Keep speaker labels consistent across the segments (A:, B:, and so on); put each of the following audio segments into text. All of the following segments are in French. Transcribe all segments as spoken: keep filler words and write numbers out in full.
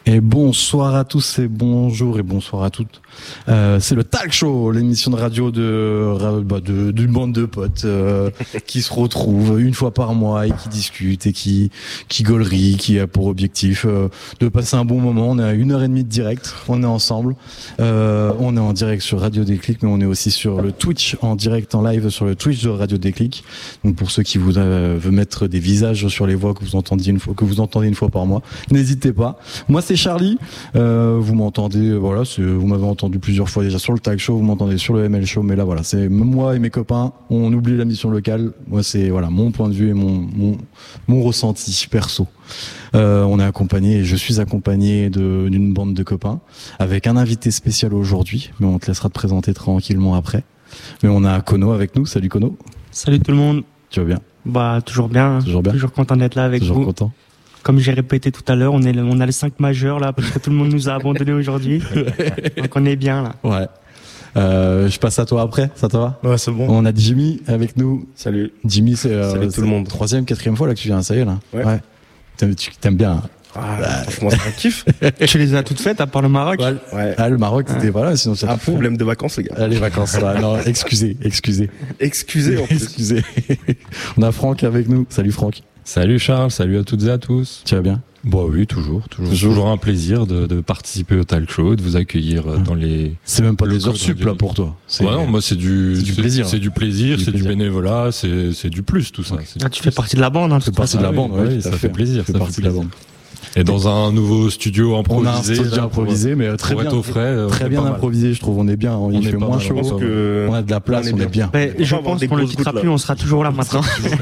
A: Et bonsoir à tous et bonjour et bonsoir à toutes. Euh, c'est le Talk Show, l'émission de radio de bah, de d'une bande de potes euh, qui se retrouvent une fois par mois et qui discutent et qui qui gaulerie, qui a pour objectif euh, de passer un bon moment. On est à une heure et demie de direct, on est ensemble. Euh, on est en direct sur Radio Déclic, mais on est aussi sur le Twitch en direct en live sur le Twitch de Radio Déclic. Donc pour ceux qui vous euh, veulent mettre des visages sur les voix que vous entendiez une fois que vous entendez une fois par mois, n'hésitez pas. Moi c'est Charlie, euh, vous m'entendez, voilà, c'est, vous m'avez entendu plusieurs fois déjà sur le Tag Show, vous m'entendez sur le M L Show, mais là voilà, c'est moi et mes copains, on oublie la mission locale. Moi c'est voilà mon point de vue et mon mon, mon ressenti perso. Euh, on est accompagné, et je suis accompagné de, d'une bande de copains avec un invité spécial aujourd'hui, mais on te laissera te présenter tranquillement après. Mais on a Kono avec nous. Salut Kono.
B: Salut tout le monde.
A: Tu vas bien?
B: Bah toujours bien.
A: Toujours bien.
B: Toujours content d'être là avec
A: toujours
B: vous.
A: Toujours content.
B: Comme j'ai répété tout à l'heure, on est le, on a les cinq majeurs là parce que tout le monde nous a abandonnés aujourd'hui. Donc on est bien là.
A: Ouais. Euh, je passe à toi après, ça te va?
C: Ouais, c'est bon.
A: On a Jimmy avec nous.
C: Salut.
A: Jimmy, c'est euh,
C: Salut tout le monde.
A: Troisième, quatrième fois là que tu viens, ça y est là.
C: Ouais.
A: ouais. T'aimes, tu t'aimes bien. Hein.
C: Ah, bah, franchement, c'est un kiff.
B: Tu les as toutes faites à part le Maroc?
A: Ouais.
C: Ouais.
A: Ah, le Maroc, c'était ouais. voilà, sinon ça
C: un problème fait. De vacances, les gars.
A: Ah, les vacances, là. Non, excusez, excusez.
C: Excusez, en plus.
A: Excusez. On a Franck avec nous. Salut Franck.
D: Salut Charles, salut à toutes et à tous.
A: Tu vas bien?
D: Bon oui, toujours, toujours, toujours, toujours un plaisir de, de participer au Talk Show, de vous accueillir ouais. dans les.
A: C'est même pas des heures sup là pour toi.
D: C'est... Ouais, non, moi c'est du,
A: c'est du plaisir.
D: C'est, c'est du plaisir, c'est, c'est du bénévolat, c'est, c'est du plus tout ça.
A: Okay.
B: Ah, tu fais partie de la bande, hein.
A: Tu fais partie de la bande,
D: oui, ça fait plaisir.
A: Ça fait partie de la bande.
D: Et dans un nouveau studio improvisé.
A: On a un studio improvisé, mais très bien,
D: au frais,
A: très bien improvisé, je trouve. On est bien, on il fait moins chaud, on a de la place, on est bien.
B: Mais je pense qu'on le quittera plus, on sera toujours là maintenant.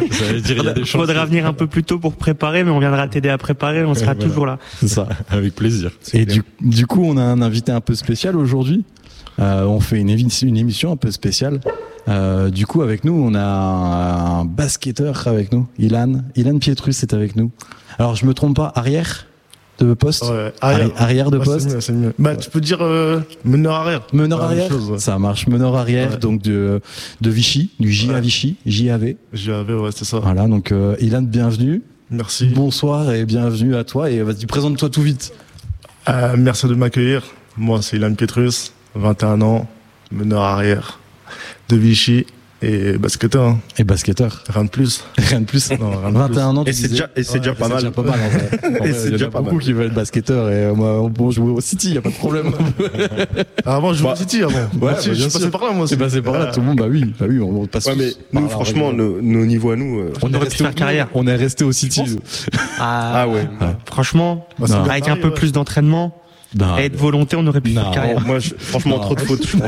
B: Il faudra venir un peu plus tôt pour préparer, mais on viendra t'aider à préparer, on sera toujours là.
A: C'est ça,
D: avec plaisir.
A: Et du, du coup, on a un invité un peu spécial aujourd'hui. Euh, on fait une, évi- une émission un peu spéciale. Euh, du coup, avec nous, on a un, un basketteur avec nous, Ilan. Ilan Pietrus est avec nous. Alors, je me trompe pas, arrière de poste
C: ouais, arrière.
A: Arri- arrière de
C: ouais,
A: poste
C: c'est mieux, c'est mieux. Bah, tu peux dire euh, meneur arrière.
A: Meneur ah, arrière, chose, ouais. Ça marche. Meneur arrière, ouais. donc de, de Vichy, du J A ouais. Vichy, J A V.
C: J A V, ouais, c'est ça.
A: Voilà, donc euh, Ilan, bienvenue.
C: Merci.
A: Bonsoir et bienvenue à toi. Et vas-y, présente-toi tout vite.
C: Euh, merci de m'accueillir. Moi, c'est Ilan Pietrus, vingt et un ans, meneur arrière de Vichy. Et basketteur. Hein.
A: Et basketteur.
C: Rien de plus.
A: Rien de plus. Non, rien de
C: vingt et un
A: plus.
C: ans, et c'est déjà, et c'est ouais, déjà pas mal.
A: C'est déjà pas mal, en vrai. En vrai, et c'est déjà pas beaucoup mal. Qui veulent être basketteur et moi, bon, je joue au City, y a pas de problème.
C: Avant, je jouais bah, au City, avant.
A: Ouais,
C: bah, je suis passé par là, moi aussi.
A: C'est passé par là, tout le monde, bah oui, bah oui, on passe.
C: Ouais, mais nous, franchement, nos, nos niveaux à nous, euh,
B: on, on est resté faire carrière.
A: On est resté au City.
B: Ah ouais. Franchement, avec un peu plus d'entraînement. Non, et de volonté, on aurait pu
C: non,
B: faire carrière.
C: Moi, je, franchement, non. trop de fautes, je pense.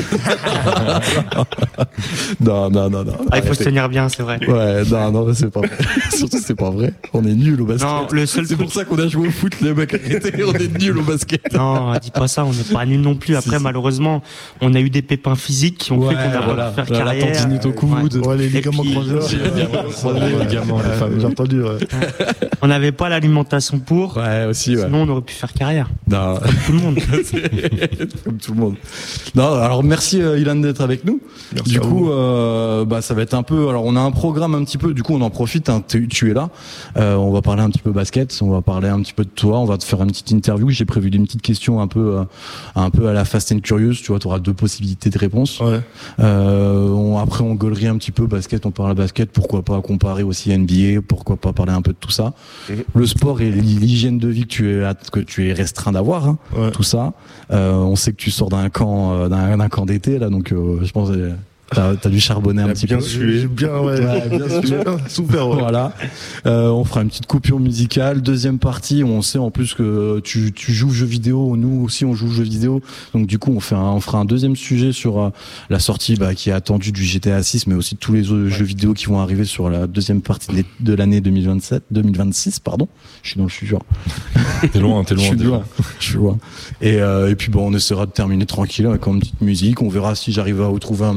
A: non, non, non, non.
B: Ah, il faut se tenir bien, c'est vrai.
A: Ouais, non, non, c'est pas vrai. Surtout, c'est pas vrai. On est nuls au basket.
B: Non, le seul
A: c'est
B: truc...
A: pour ça qu'on a joué au foot, les mecs. On est nuls au basket.
B: Non, dis pas ça, on n'est pas nuls non plus. Après, si, malheureusement, on a eu des pépins physiques qui ont ouais, fait qu'on a
A: voilà.
B: pu faire voilà, carrière.
A: La tendinite au coude.
C: Ouais, les ligaments croisés.
D: Les ligaments, les fameux.
C: J'ai entendu, ouais.
B: On n'avait pas l'alimentation pour.
A: Ouais, aussi, ouais.
B: Sinon, on aurait pu faire carrière.
A: Non.
B: Comme tout le monde.
A: Comme tout le monde. Non, alors merci euh, Ilan d'être avec nous.
C: Merci
A: du coup, euh, bah ça va être un peu. Alors on a un programme un petit peu. Du coup, on en profite. Hein, tu es là. Euh, on va parler un petit peu basket. On va parler un petit peu de toi. On va te faire une petite interview. J'ai prévu des petites questions un peu, euh, un peu à la Fast and Curious. Tu vois, tu auras deux possibilités de réponse.
C: Ouais.
A: Euh, on, après, on gaulerie un petit peu basket. On parle basket. Pourquoi pas comparer aussi N B A. Pourquoi pas parler un peu de tout ça. Mmh. Le sport et l'hygiène de vie que tu es, que tu es restreint d'avoir. Hein, ouais. Tout ça. Euh, on sait que tu sors d'un camp, euh, d'un, d'un camp d'été là, donc euh, je pense que t'as, t'as dû charbonner un petit
C: bien
A: peu.
C: Sué. Bien, ouais, ouais, bien sué. Super. Ouais.
A: Voilà. Euh, on fera une petite coupure musicale. Deuxième partie, on sait en plus que tu, tu joues aux jeux vidéo. Nous aussi, on joue aux jeux vidéo. Donc du coup, on fait un, on fera un deuxième sujet sur euh, la sortie bah, qui est attendue du G T A six, mais aussi tous les autres ouais. jeux vidéo qui vont arriver sur la deuxième partie de, de l'année deux mille vingt-sept, deux mille vingt-six, pardon. Je suis dans le futur.
D: T'es loin, t'es loin.
A: Je suis
D: t'es
A: loin. Je suis loin. Et, euh, et puis bon, on essaiera de terminer tranquille avec une petite musique. On verra si j'arrive à retrouver un petit jeu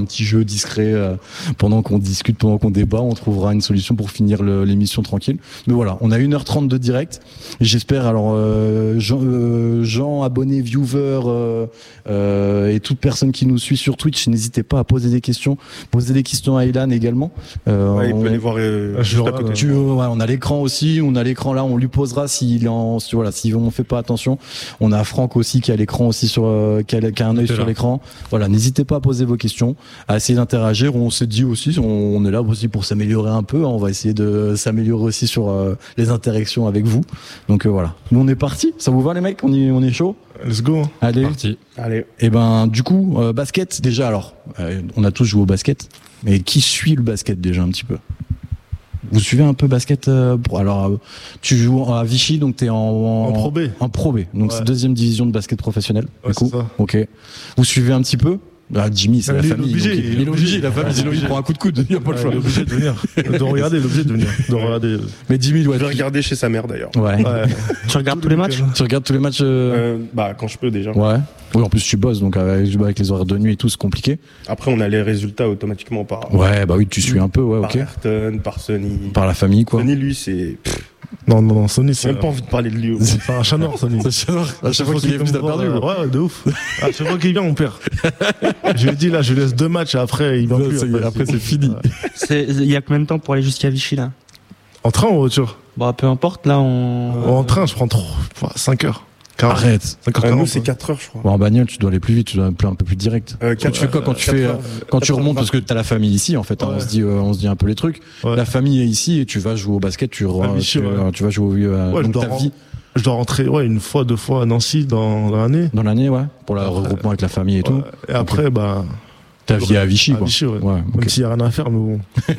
A: discret euh, pendant qu'on discute, pendant qu'on débat. On trouvera une solution pour finir le, l'émission tranquille. Mais voilà, on a une heure trente de direct. Et j'espère, alors, euh, Jean, euh, Jean, abonnés, viewers euh, euh, et toute personne qui nous suit sur Twitch, n'hésitez pas à poser des questions. Poser des questions à Ilan également. Euh,
E: ouais,
A: on,
E: il peut aller voir euh, juste à côté.
A: Tu, ouais, on a l'écran aussi. On a l'écran là. On lui posera s'il est en, si, voilà, si on fait pas attention. On a Franck aussi qui a l'écran aussi sur, euh, qui, a, qui a un œil sur là. l'écran. Voilà, n'hésitez pas à poser vos questions, à essayer d'interagir. On s'est dit aussi, on, on est là aussi pour s'améliorer un peu. Hein. On va essayer de s'améliorer aussi sur euh, les interactions avec vous. Donc euh, voilà. Nous on est parti. Ça vous va les mecs? On est, on est chaud.
C: Let's go.
A: Allez.
D: Parti.
E: Allez.
A: Et ben du coup, euh, basket déjà. Alors, euh, on a tous joué au basket, mais qui suit le basket déjà un petit peu? Vous suivez un peu basket euh, pour, alors euh, tu joues à Vichy, donc t'es en, en
C: en Pro B.
A: En Pro B, donc ouais. C'est deuxième division de basket professionnel.
C: Ouais,
A: du coup,
C: c'est ça.
A: Ok. Vous suivez un petit peu? Ah, Jimmy, c'est
C: mais
A: la
C: il
A: famille.
C: Obligé,
A: donc, il, il est obligé, la famille, sinon il prend un coup de coude. Il n'y a pas le choix.
C: Il est obligé de venir. De regarder, il est obligé de venir. De regarder.
A: Mais Jimmy, ouais.
E: Je vais regarder chez sa mère d'ailleurs.
A: Ouais.
C: ouais.
B: Tu regardes tous les matchs?
A: Tu regardes tous les matchs euh...
E: Euh, Bah quand je peux déjà.
A: Ouais. Oui, en plus tu bosses, donc avec, avec les horaires de nuit et tout, c'est compliqué.
E: Après, on a les résultats automatiquement par.
A: Ouais, bah oui, tu suis un peu, ouais,
E: par
A: ok.
E: Par Ayrton, par Sonny.
A: Par la famille, quoi.
E: Sonny, lui, c'est.
C: Non, non, non, Sonny, c'est.
E: J'ai même pas envie de parler de lui.
C: C'est un chat noir, Sonny.
A: C'est un chat noir. À chaque fois qu'il est venu, t'as perdu.
C: Ouais, de ouf. À chaque fois qu'il vient, on perd. Je lui ai dit, là, je laisse deux matchs et après, il vient plus.
A: Après, après c'est fini.
B: Il y a combien de temps pour aller jusqu'à Vichy, là?
C: En train ou en voiture?
B: Bah, peu importe, là, on.
C: En train, je prends trop. cinq heures.
A: Arrête.
E: Euh, nous, c'est quatre heures, je crois.
A: Bon, en bagnole, tu dois aller plus vite, tu dois aller un peu plus direct.
E: Euh,
A: quand tu fais quoi quand tu fais, quand tu remontes, parce que t'as la famille ici, en fait, hein,
C: ouais.
A: on se dit, euh, on se dit un peu les trucs. Ouais. La famille est ici et tu vas jouer au basket, tu, re, Vichy, tu, ouais. tu vas jouer au, euh,
C: ouais,
A: donc ta
C: rentrer,
A: vie.
C: Je dois rentrer, ouais, une fois, deux fois à Nancy dans, dans l'année.
A: Dans l'année, ouais. Pour le regroupement avec la famille et
C: ouais.
A: tout.
C: Et après, okay. bah.
A: Ta vie à Vichy,
C: à
A: quoi.
C: Vichy, ouais.
A: ouais okay.
C: Même s'il n'y a rien à faire, mais bon.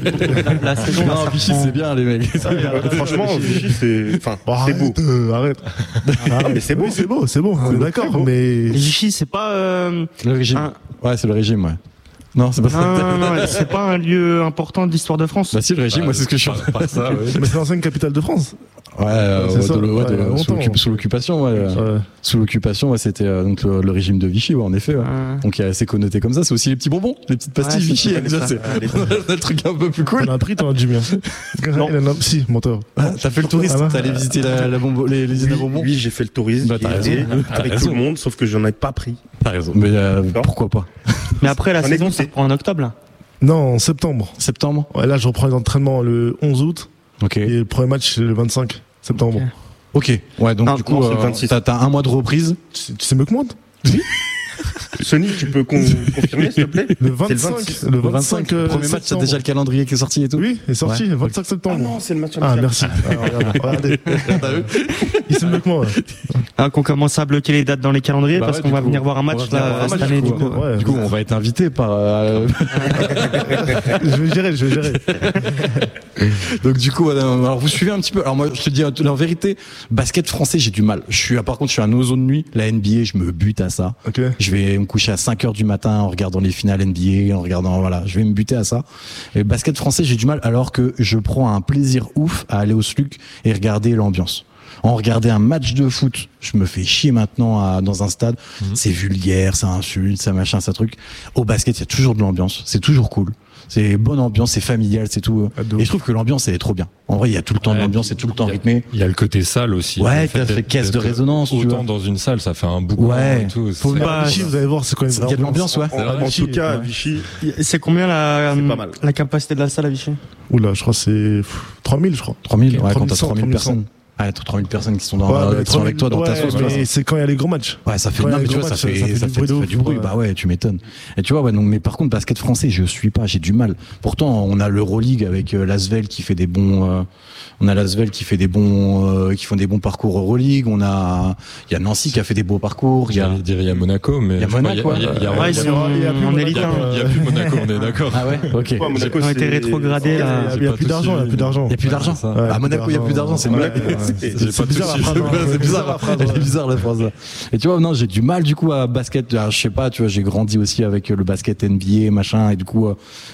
B: La saison,
A: non, Vichy, c'est bien, les mecs.
E: Franchement, Vichy, c'est, enfin,
C: oh,
E: c'est beau.
C: Euh, arrête.
E: Ah, mais c'est beau.
C: Oui, c'est beau, c'est beau. On est d'accord, mais.
B: Vichy, c'est pas, euh,
A: le régime. Un... Ouais, c'est le régime, ouais. Non, c'est pas ça.
B: Non, non, non, c'est pas un lieu important de l'histoire de France.
A: Bah si, le régime, bah, moi, c'est ce que je suis en train de
C: ça, ouais. Mais c'est l'ancienne capitale de France.
A: Ouais, euh,
C: c'est
A: ouais,
C: ça.
A: de, ouais,
C: ouais,
A: de, sous, l'occup, sous l'occupation, ouais. ouais. Sous l'occupation, ouais, c'était euh, donc le, le régime de Vichy, ouais, en effet. Ouais. Ouais. Donc il y a assez connoté comme ça. C'est aussi les petits bonbons, les petites pastilles ouais, Vichy. Déjà, c'est le truc un peu plus cool.
C: On a pris, t'en as du bien. Non, il en a... si, menteur.
A: Ah, t'as fait le tourisme, ah, t'es allé visiter la, la bombo, les, les
E: oui,
A: bonbons.
E: Oui, j'ai fait le tourisme.
A: Bah, t'as raison.
E: T'as avec raison. Tout le monde, sauf que j'en ai pas pris.
A: T'as raison. Mais euh, pourquoi pas?
B: Mais après la saison, ça reprend en octobre là.
C: Non, en septembre.
A: Septembre.
C: Ouais, là, je reprends les entraînements le onze août.
A: Ok.
C: Et le premier match, c'est le vingt-cinq septembre.
A: Ok. Ok. Ouais, donc non, du coup, non, euh, t'as, t'as un mois de reprise.
C: Tu, tu sais mieux que moi?
E: Oui. Sonny, tu peux con- confirmer, s'il te plaît?
C: Le vingt-cinq. Le vingt-cinq.
A: Le premier match, t'as déjà le calendrier qui est sorti et tout?
C: Oui, il est sorti, ouais. vingt-cinq septembre.
E: Ah non, c'est le match
C: amical. Ah, merci. Alors, regardez, regardez. Il sait mieux que moi, ouais.
B: Ah, qu'on commence à bloquer les dates dans les calendriers, bah parce ouais, qu'on va coup, venir voir un match, là, cette année, du coup.
A: Ouais, du coup, on va être invité par, euh...
C: je vais gérer, je vais gérer.
A: Donc, du coup, alors, vous suivez un petit peu. Alors, moi, je te dis, en vérité, basket français, j'ai du mal. Je suis, par contre, je suis un oiseau de nuit. La N B A, je me bute à ça.
C: Okay.
A: Je vais me coucher à cinq heures du matin en regardant les finales N B A, en regardant, voilà, je vais me buter à ça. Et basket français, j'ai du mal, alors que je prends un plaisir ouf à aller au S L U C et regarder l'ambiance. En regarder un match de foot, je me fais chier maintenant à, dans un stade. Mmh. C'est vulgaire, ça insulte, ça machin, ça truc. Au basket, il y a toujours de l'ambiance. C'est toujours cool. C'est bonne ambiance, c'est familial, c'est tout. Et je trouve que l'ambiance, elle est trop bien. En vrai, il y a tout le temps ouais, de l'ambiance, c'est tout le temps rythmé.
D: Il y a le côté salle aussi.
A: Ouais, tu as fait caisse de résonance.
D: Autant
A: tu vois.
D: Dans une salle, ça fait un boucan
A: ouais.
D: et tout.
C: Faut pas, Vichy, vous allez voir, c'est quand même.
A: Il y a de l'ambiance, ouais.
E: En, en, en tout cas, à Vichy.
B: C'est combien la,
E: c'est pas mal.
B: la capacité de la salle à Vichy?
C: Oula, je crois que c'est trois mille, je crois.
A: trois mille, ouais, quand t'as trois mille personnes. Ah, trois mille personnes qui sont dans,
C: ouais,
A: euh, qui sont avec toi dans
C: ouais,
A: ta sauce.
C: Mais c'est quand il y a les gros matchs.
A: Ouais, ça fait, non, mais tu vois, ça fait, ça fait, ça fait, ça fait du bruit. Ouais. Bah ouais, tu m'étonnes. Et tu vois, ouais, donc, mais par contre, basket français, je suis pas, j'ai du mal. Pourtant, on a l'Euroleague avec euh, l'Asvel qui fait des bons, euh, on a l'Asvel qui fait des bons, euh, qui font des bons parcours Euroleague. On a, il y a Nancy qui a fait des beaux parcours. Il y a,
D: il y a Monaco, mais
A: il y a Monaco.
B: Il y a, il y a, ouais, ils sont en élite.
D: Il y a plus Monaco, on est d'accord.
A: Ah ouais, ok.
B: Ils ont été rétrogradés.
C: Il y a plus d'argent, il y a plus d'argent.
A: Il y a plus d'argent. À Monaco, il y a plus d'argent. C'est
C: c'est,
D: J'ai
C: c'est
D: pas
C: bizarre
D: tout
C: la phrase.
A: Ouais,
C: hein.
A: c'est bizarre,
C: la phrase.
A: elle est
C: ouais.
A: bizarre la phrase. Et tu vois, non, j'ai du mal du coup à basket. Alors, je sais pas, tu vois, j'ai grandi aussi avec le basket N B A, machin, et du coup,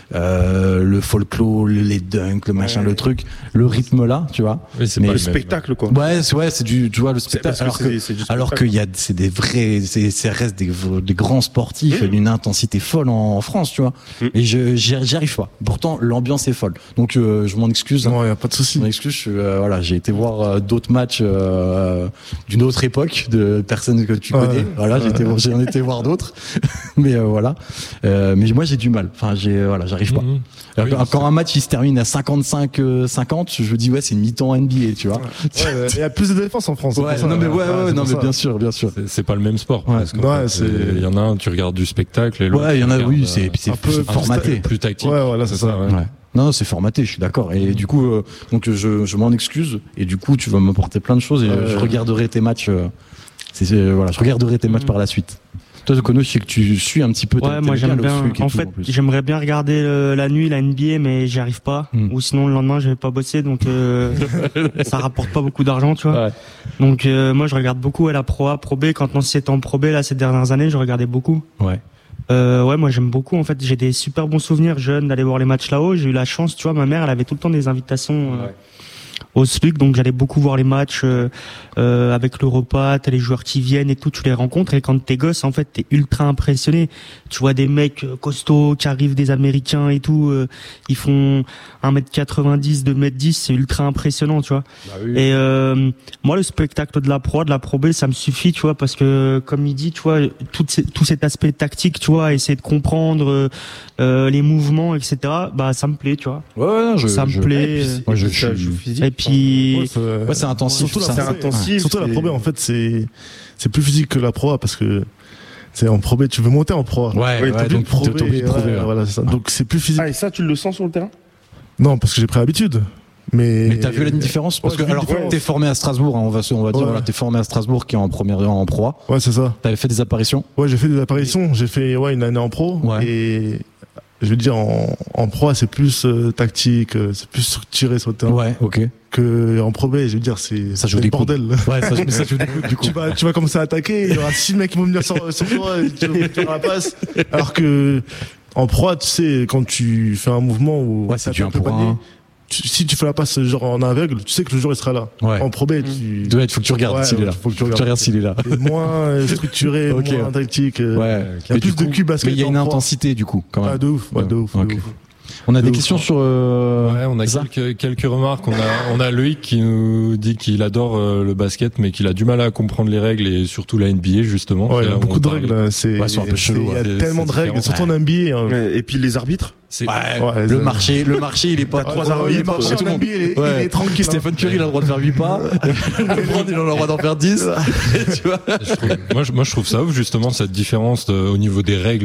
A: euh, le folklore, les dunks, le machin,
E: Ouais.
A: le truc, le rythme là, tu vois.
D: Oui, c'est
A: Mais
D: pas
E: Le
D: le même.
E: spectacle, quoi.
A: Ouais, c'est ouais, c'est du, tu vois, le
E: C'est
A: spectacle.
E: parce que
A: Alors que,
E: c'est- c'est du
A: alors
E: spectacle.
A: qu'il y a, c'est des vrais, c'est, c'est reste des, des grands sportifs
E: Mmh.
A: d'une intensité folle en, en France, tu vois.
E: Mmh.
A: Et je, j'y, j'y arrive pas. Pourtant, l'ambiance est folle. Donc, euh, je m'en excuse. hein.
C: Non, y a pas de souci.
A: Je m'en excuse. Je, euh, voilà, j'ai été voir euh, d'autres matchs euh, d'une autre époque de personnes que tu
C: Ouais.
A: connais. Voilà, j'ai été, j'en ai été voir d'autres. mais euh, voilà. Euh, mais moi, j'ai du mal. Enfin, j'ai, voilà, j'arrive pas.
D: Mhm.
A: Euh,
D: Oui,
A: quand,
D: c'est-
A: quand un match il se termine à cinquante-cinq cinquante, je me dis ouais, c'est une mi-temps N B A, tu vois.
C: Ouais, il y a plus de défense en France. c'est
A: Ouais,
C: pour ça.
A: non mais ouais, ouais,
C: c'est
A: non
C: pour
A: mais
C: ça.
A: bien sûr, bien sûr.
D: C'est- C'est pas le même sport.
A: Ouais.
D: parce qu'en
C: Ouais,
D: fait,
C: c'est-
D: Il y en a un, tu regardes du spectacle et l'autre.
A: Ouais, il y en a,
D: tu
A: oui,
D: regardes,
A: c'est,
D: euh,
A: puis c'est
C: un peu
A: plus formaté.
D: plus tactique.
C: Ouais, voilà, c'est ça.
D: ouais.
A: Ouais. Non, non, c'est formaté, je suis d'accord. Et du coup, euh, donc je, je m'en excuse. Et du coup, tu vas m'apporter plein de choses et
C: Ouais.
A: euh, je regarderai tes matchs. euh, c'est, c'est- voilà, je regarderai tes matchs
B: Mhm.
A: par la suite. Toi, Kono, je sais que tu suis un petit peu.
B: Ouais,
A: t'aimes
B: moi j'aime
A: le
B: bien.
A: truc et
B: En
A: tout,
B: fait,
A: plus.
B: j'aimerais bien regarder euh, la nuit la N B A, mais j'y arrive pas.
A: Mm.
B: Ou sinon le lendemain je vais pas bosser, donc euh, ça rapporte pas beaucoup d'argent, tu vois.
A: Ouais.
B: Donc euh, moi je regarde beaucoup à la Pro A, Pro B. Quand Nancy était en Pro B là ces dernières années, je regardais beaucoup.
A: Ouais.
B: Euh, ouais, moi j'aime beaucoup. En fait, j'ai des super bons souvenirs jeunes d'aller voir les matchs là-haut. J'ai eu la chance, tu vois, ma mère, elle avait tout le temps des invitations euh,
A: Ouais.
B: au S L U C, donc j'allais beaucoup voir les matchs euh, euh, avec le repas. T'as les joueurs qui viennent et tout, tu les rencontres. Et quand t'es gosse, en fait, t'es ultra impressionné. Tu vois des mecs euh, costauds qui arrivent, des Américains et tout. Euh, ils font un mètre quatre-vingt-dix, deux mètres dix, c'est ultra impressionnant, tu vois. Et euh, moi, le spectacle de la Pro A, de la Pro B, ça me suffit, tu vois, parce que comme il dit, tu vois, tout, ces- tout cet aspect tactique, tu vois, essayer de comprendre euh, euh, les mouvements, et cetera. Bah, ça me plaît, tu vois.
A: Ouais, ouais, non, je,
B: ça me
A: je-
B: plaît.
A: Et puis, moi, je,
E: Ça
A: je-
E: joue physique.
B: Et puis,
C: Ouais, c'est-
A: ouais, c'est intensif.
C: Surtout
A: ça.
C: la
E: c'est
C: Pro B,
E: intensif,
C: Surtout la
E: c'est-
C: Pro B, en fait, c'est c'est plus physique que la Pro A parce que c'est en Pro B, tu veux monter en Pro A.
A: Ouais,
E: Ouais,
A: ouais,
E: t'as
A: donc
C: Pro
A: t'es
C: B,
A: t'es obligé de
C: ouais,
A: prouver. ouais.
C: voilà, c'est ça. Donc c'est plus physique.
E: Ah, et ça, tu le sens sur le terrain?
C: Non, parce que j'ai pris l'habitude. Mais
A: Mais t'as vu la différence parce
C: Ouais,
A: que
C: j'ai vu
A: alors
C: la différence.
A: t'es formé à Strasbourg, hein, on va se- on va dire
C: Ouais.
A: voilà, t'es formé à Strasbourg qui est en première en Pro A.
C: Ouais, c'est ça.
A: T'avais fait des apparitions.
C: Ouais, j'ai fait des apparitions. J'ai fait ouais une année en pro.
A: Ouais.
C: Et je veux dire en, en pro A, c'est plus euh, tactique, euh, c'est plus structuré sur le terrain
A: Ouais, ok.
C: que en pro B. Je veux dire c'est
A: Ça joue
C: c'est
A: des
C: le bordel.
A: Ouais, ça, mais ça joue des coups, du coup.
C: tu vas tu vas commencer à attaquer. Il y aura six mecs qui vont venir sur, sur toi. Et tu vas faire la passe. Alors que en pro A, tu sais quand tu fais un mouvement où
A: Ouais, c'est
C: t'as
A: du un
C: un peu
A: pour
C: panier,
A: un.
C: tu- si tu fais la passe genre en aveugle, tu sais que le joueur il sera là.
A: Ouais.
C: En pro B, tu
A: Ouais, faut que tu regardes
C: Ouais,
A: s'il est là.
C: faut que tu
A: Faut que tu
C: regardes.
A: regardes s'il est là.
C: t'es moins euh, structuré,
A: Ok,
C: moins
A: ouais.
C: tactique. euh,
A: Ouais.
C: Il y a
A: Mais
C: plus
A: du
C: de
A: coup-
C: cul basket.
A: Mais il y a une
C: en pro A.
A: intensité du coup, quand
C: Ah,
A: même.
C: de ouf, ouais, de ouf,
A: Ok.
C: de ouf.
A: On a des
C: De
A: questions
C: ouf.
A: sur. euh,
D: Ouais, on a
A: ça
D: quelques, quelques remarques. On a, on a Loïc qui nous dit qu'il adore euh, le basket, mais qu'il a du mal à comprendre les règles et surtout la N B A, justement.
C: Ouais,
D: C'est
C: il y
D: là
C: a
D: où
C: beaucoup
D: on
C: de
D: parle.
C: règles. C'est,
A: Ouais, c'est un peu
C: c'est-
A: chelou,
C: Il y a
D: ouais.
C: tellement de
D: C'est
C: règles,
D: différent.
C: surtout en N B A. hein.
E: Ouais, et puis les arbitres?
D: C'est-
A: Ouais,
C: Ouais,
A: le
C: ça-
A: marché, le marché, il est pas
C: Ouais,
A: trois
C: ouais,
A: arbitres.
C: le marché
A: Tout le
C: en
A: monde-
C: N B A, il est-
A: Ouais.
C: il est tranquille. hein.
A: Stephen Curry, il a le droit de faire huit pas. LeBron, il a le droit d'en faire dix. Tu vois.
D: Je trouve- moi, je, moi, je trouve ça ouf, justement, cette différence de- au niveau des règles.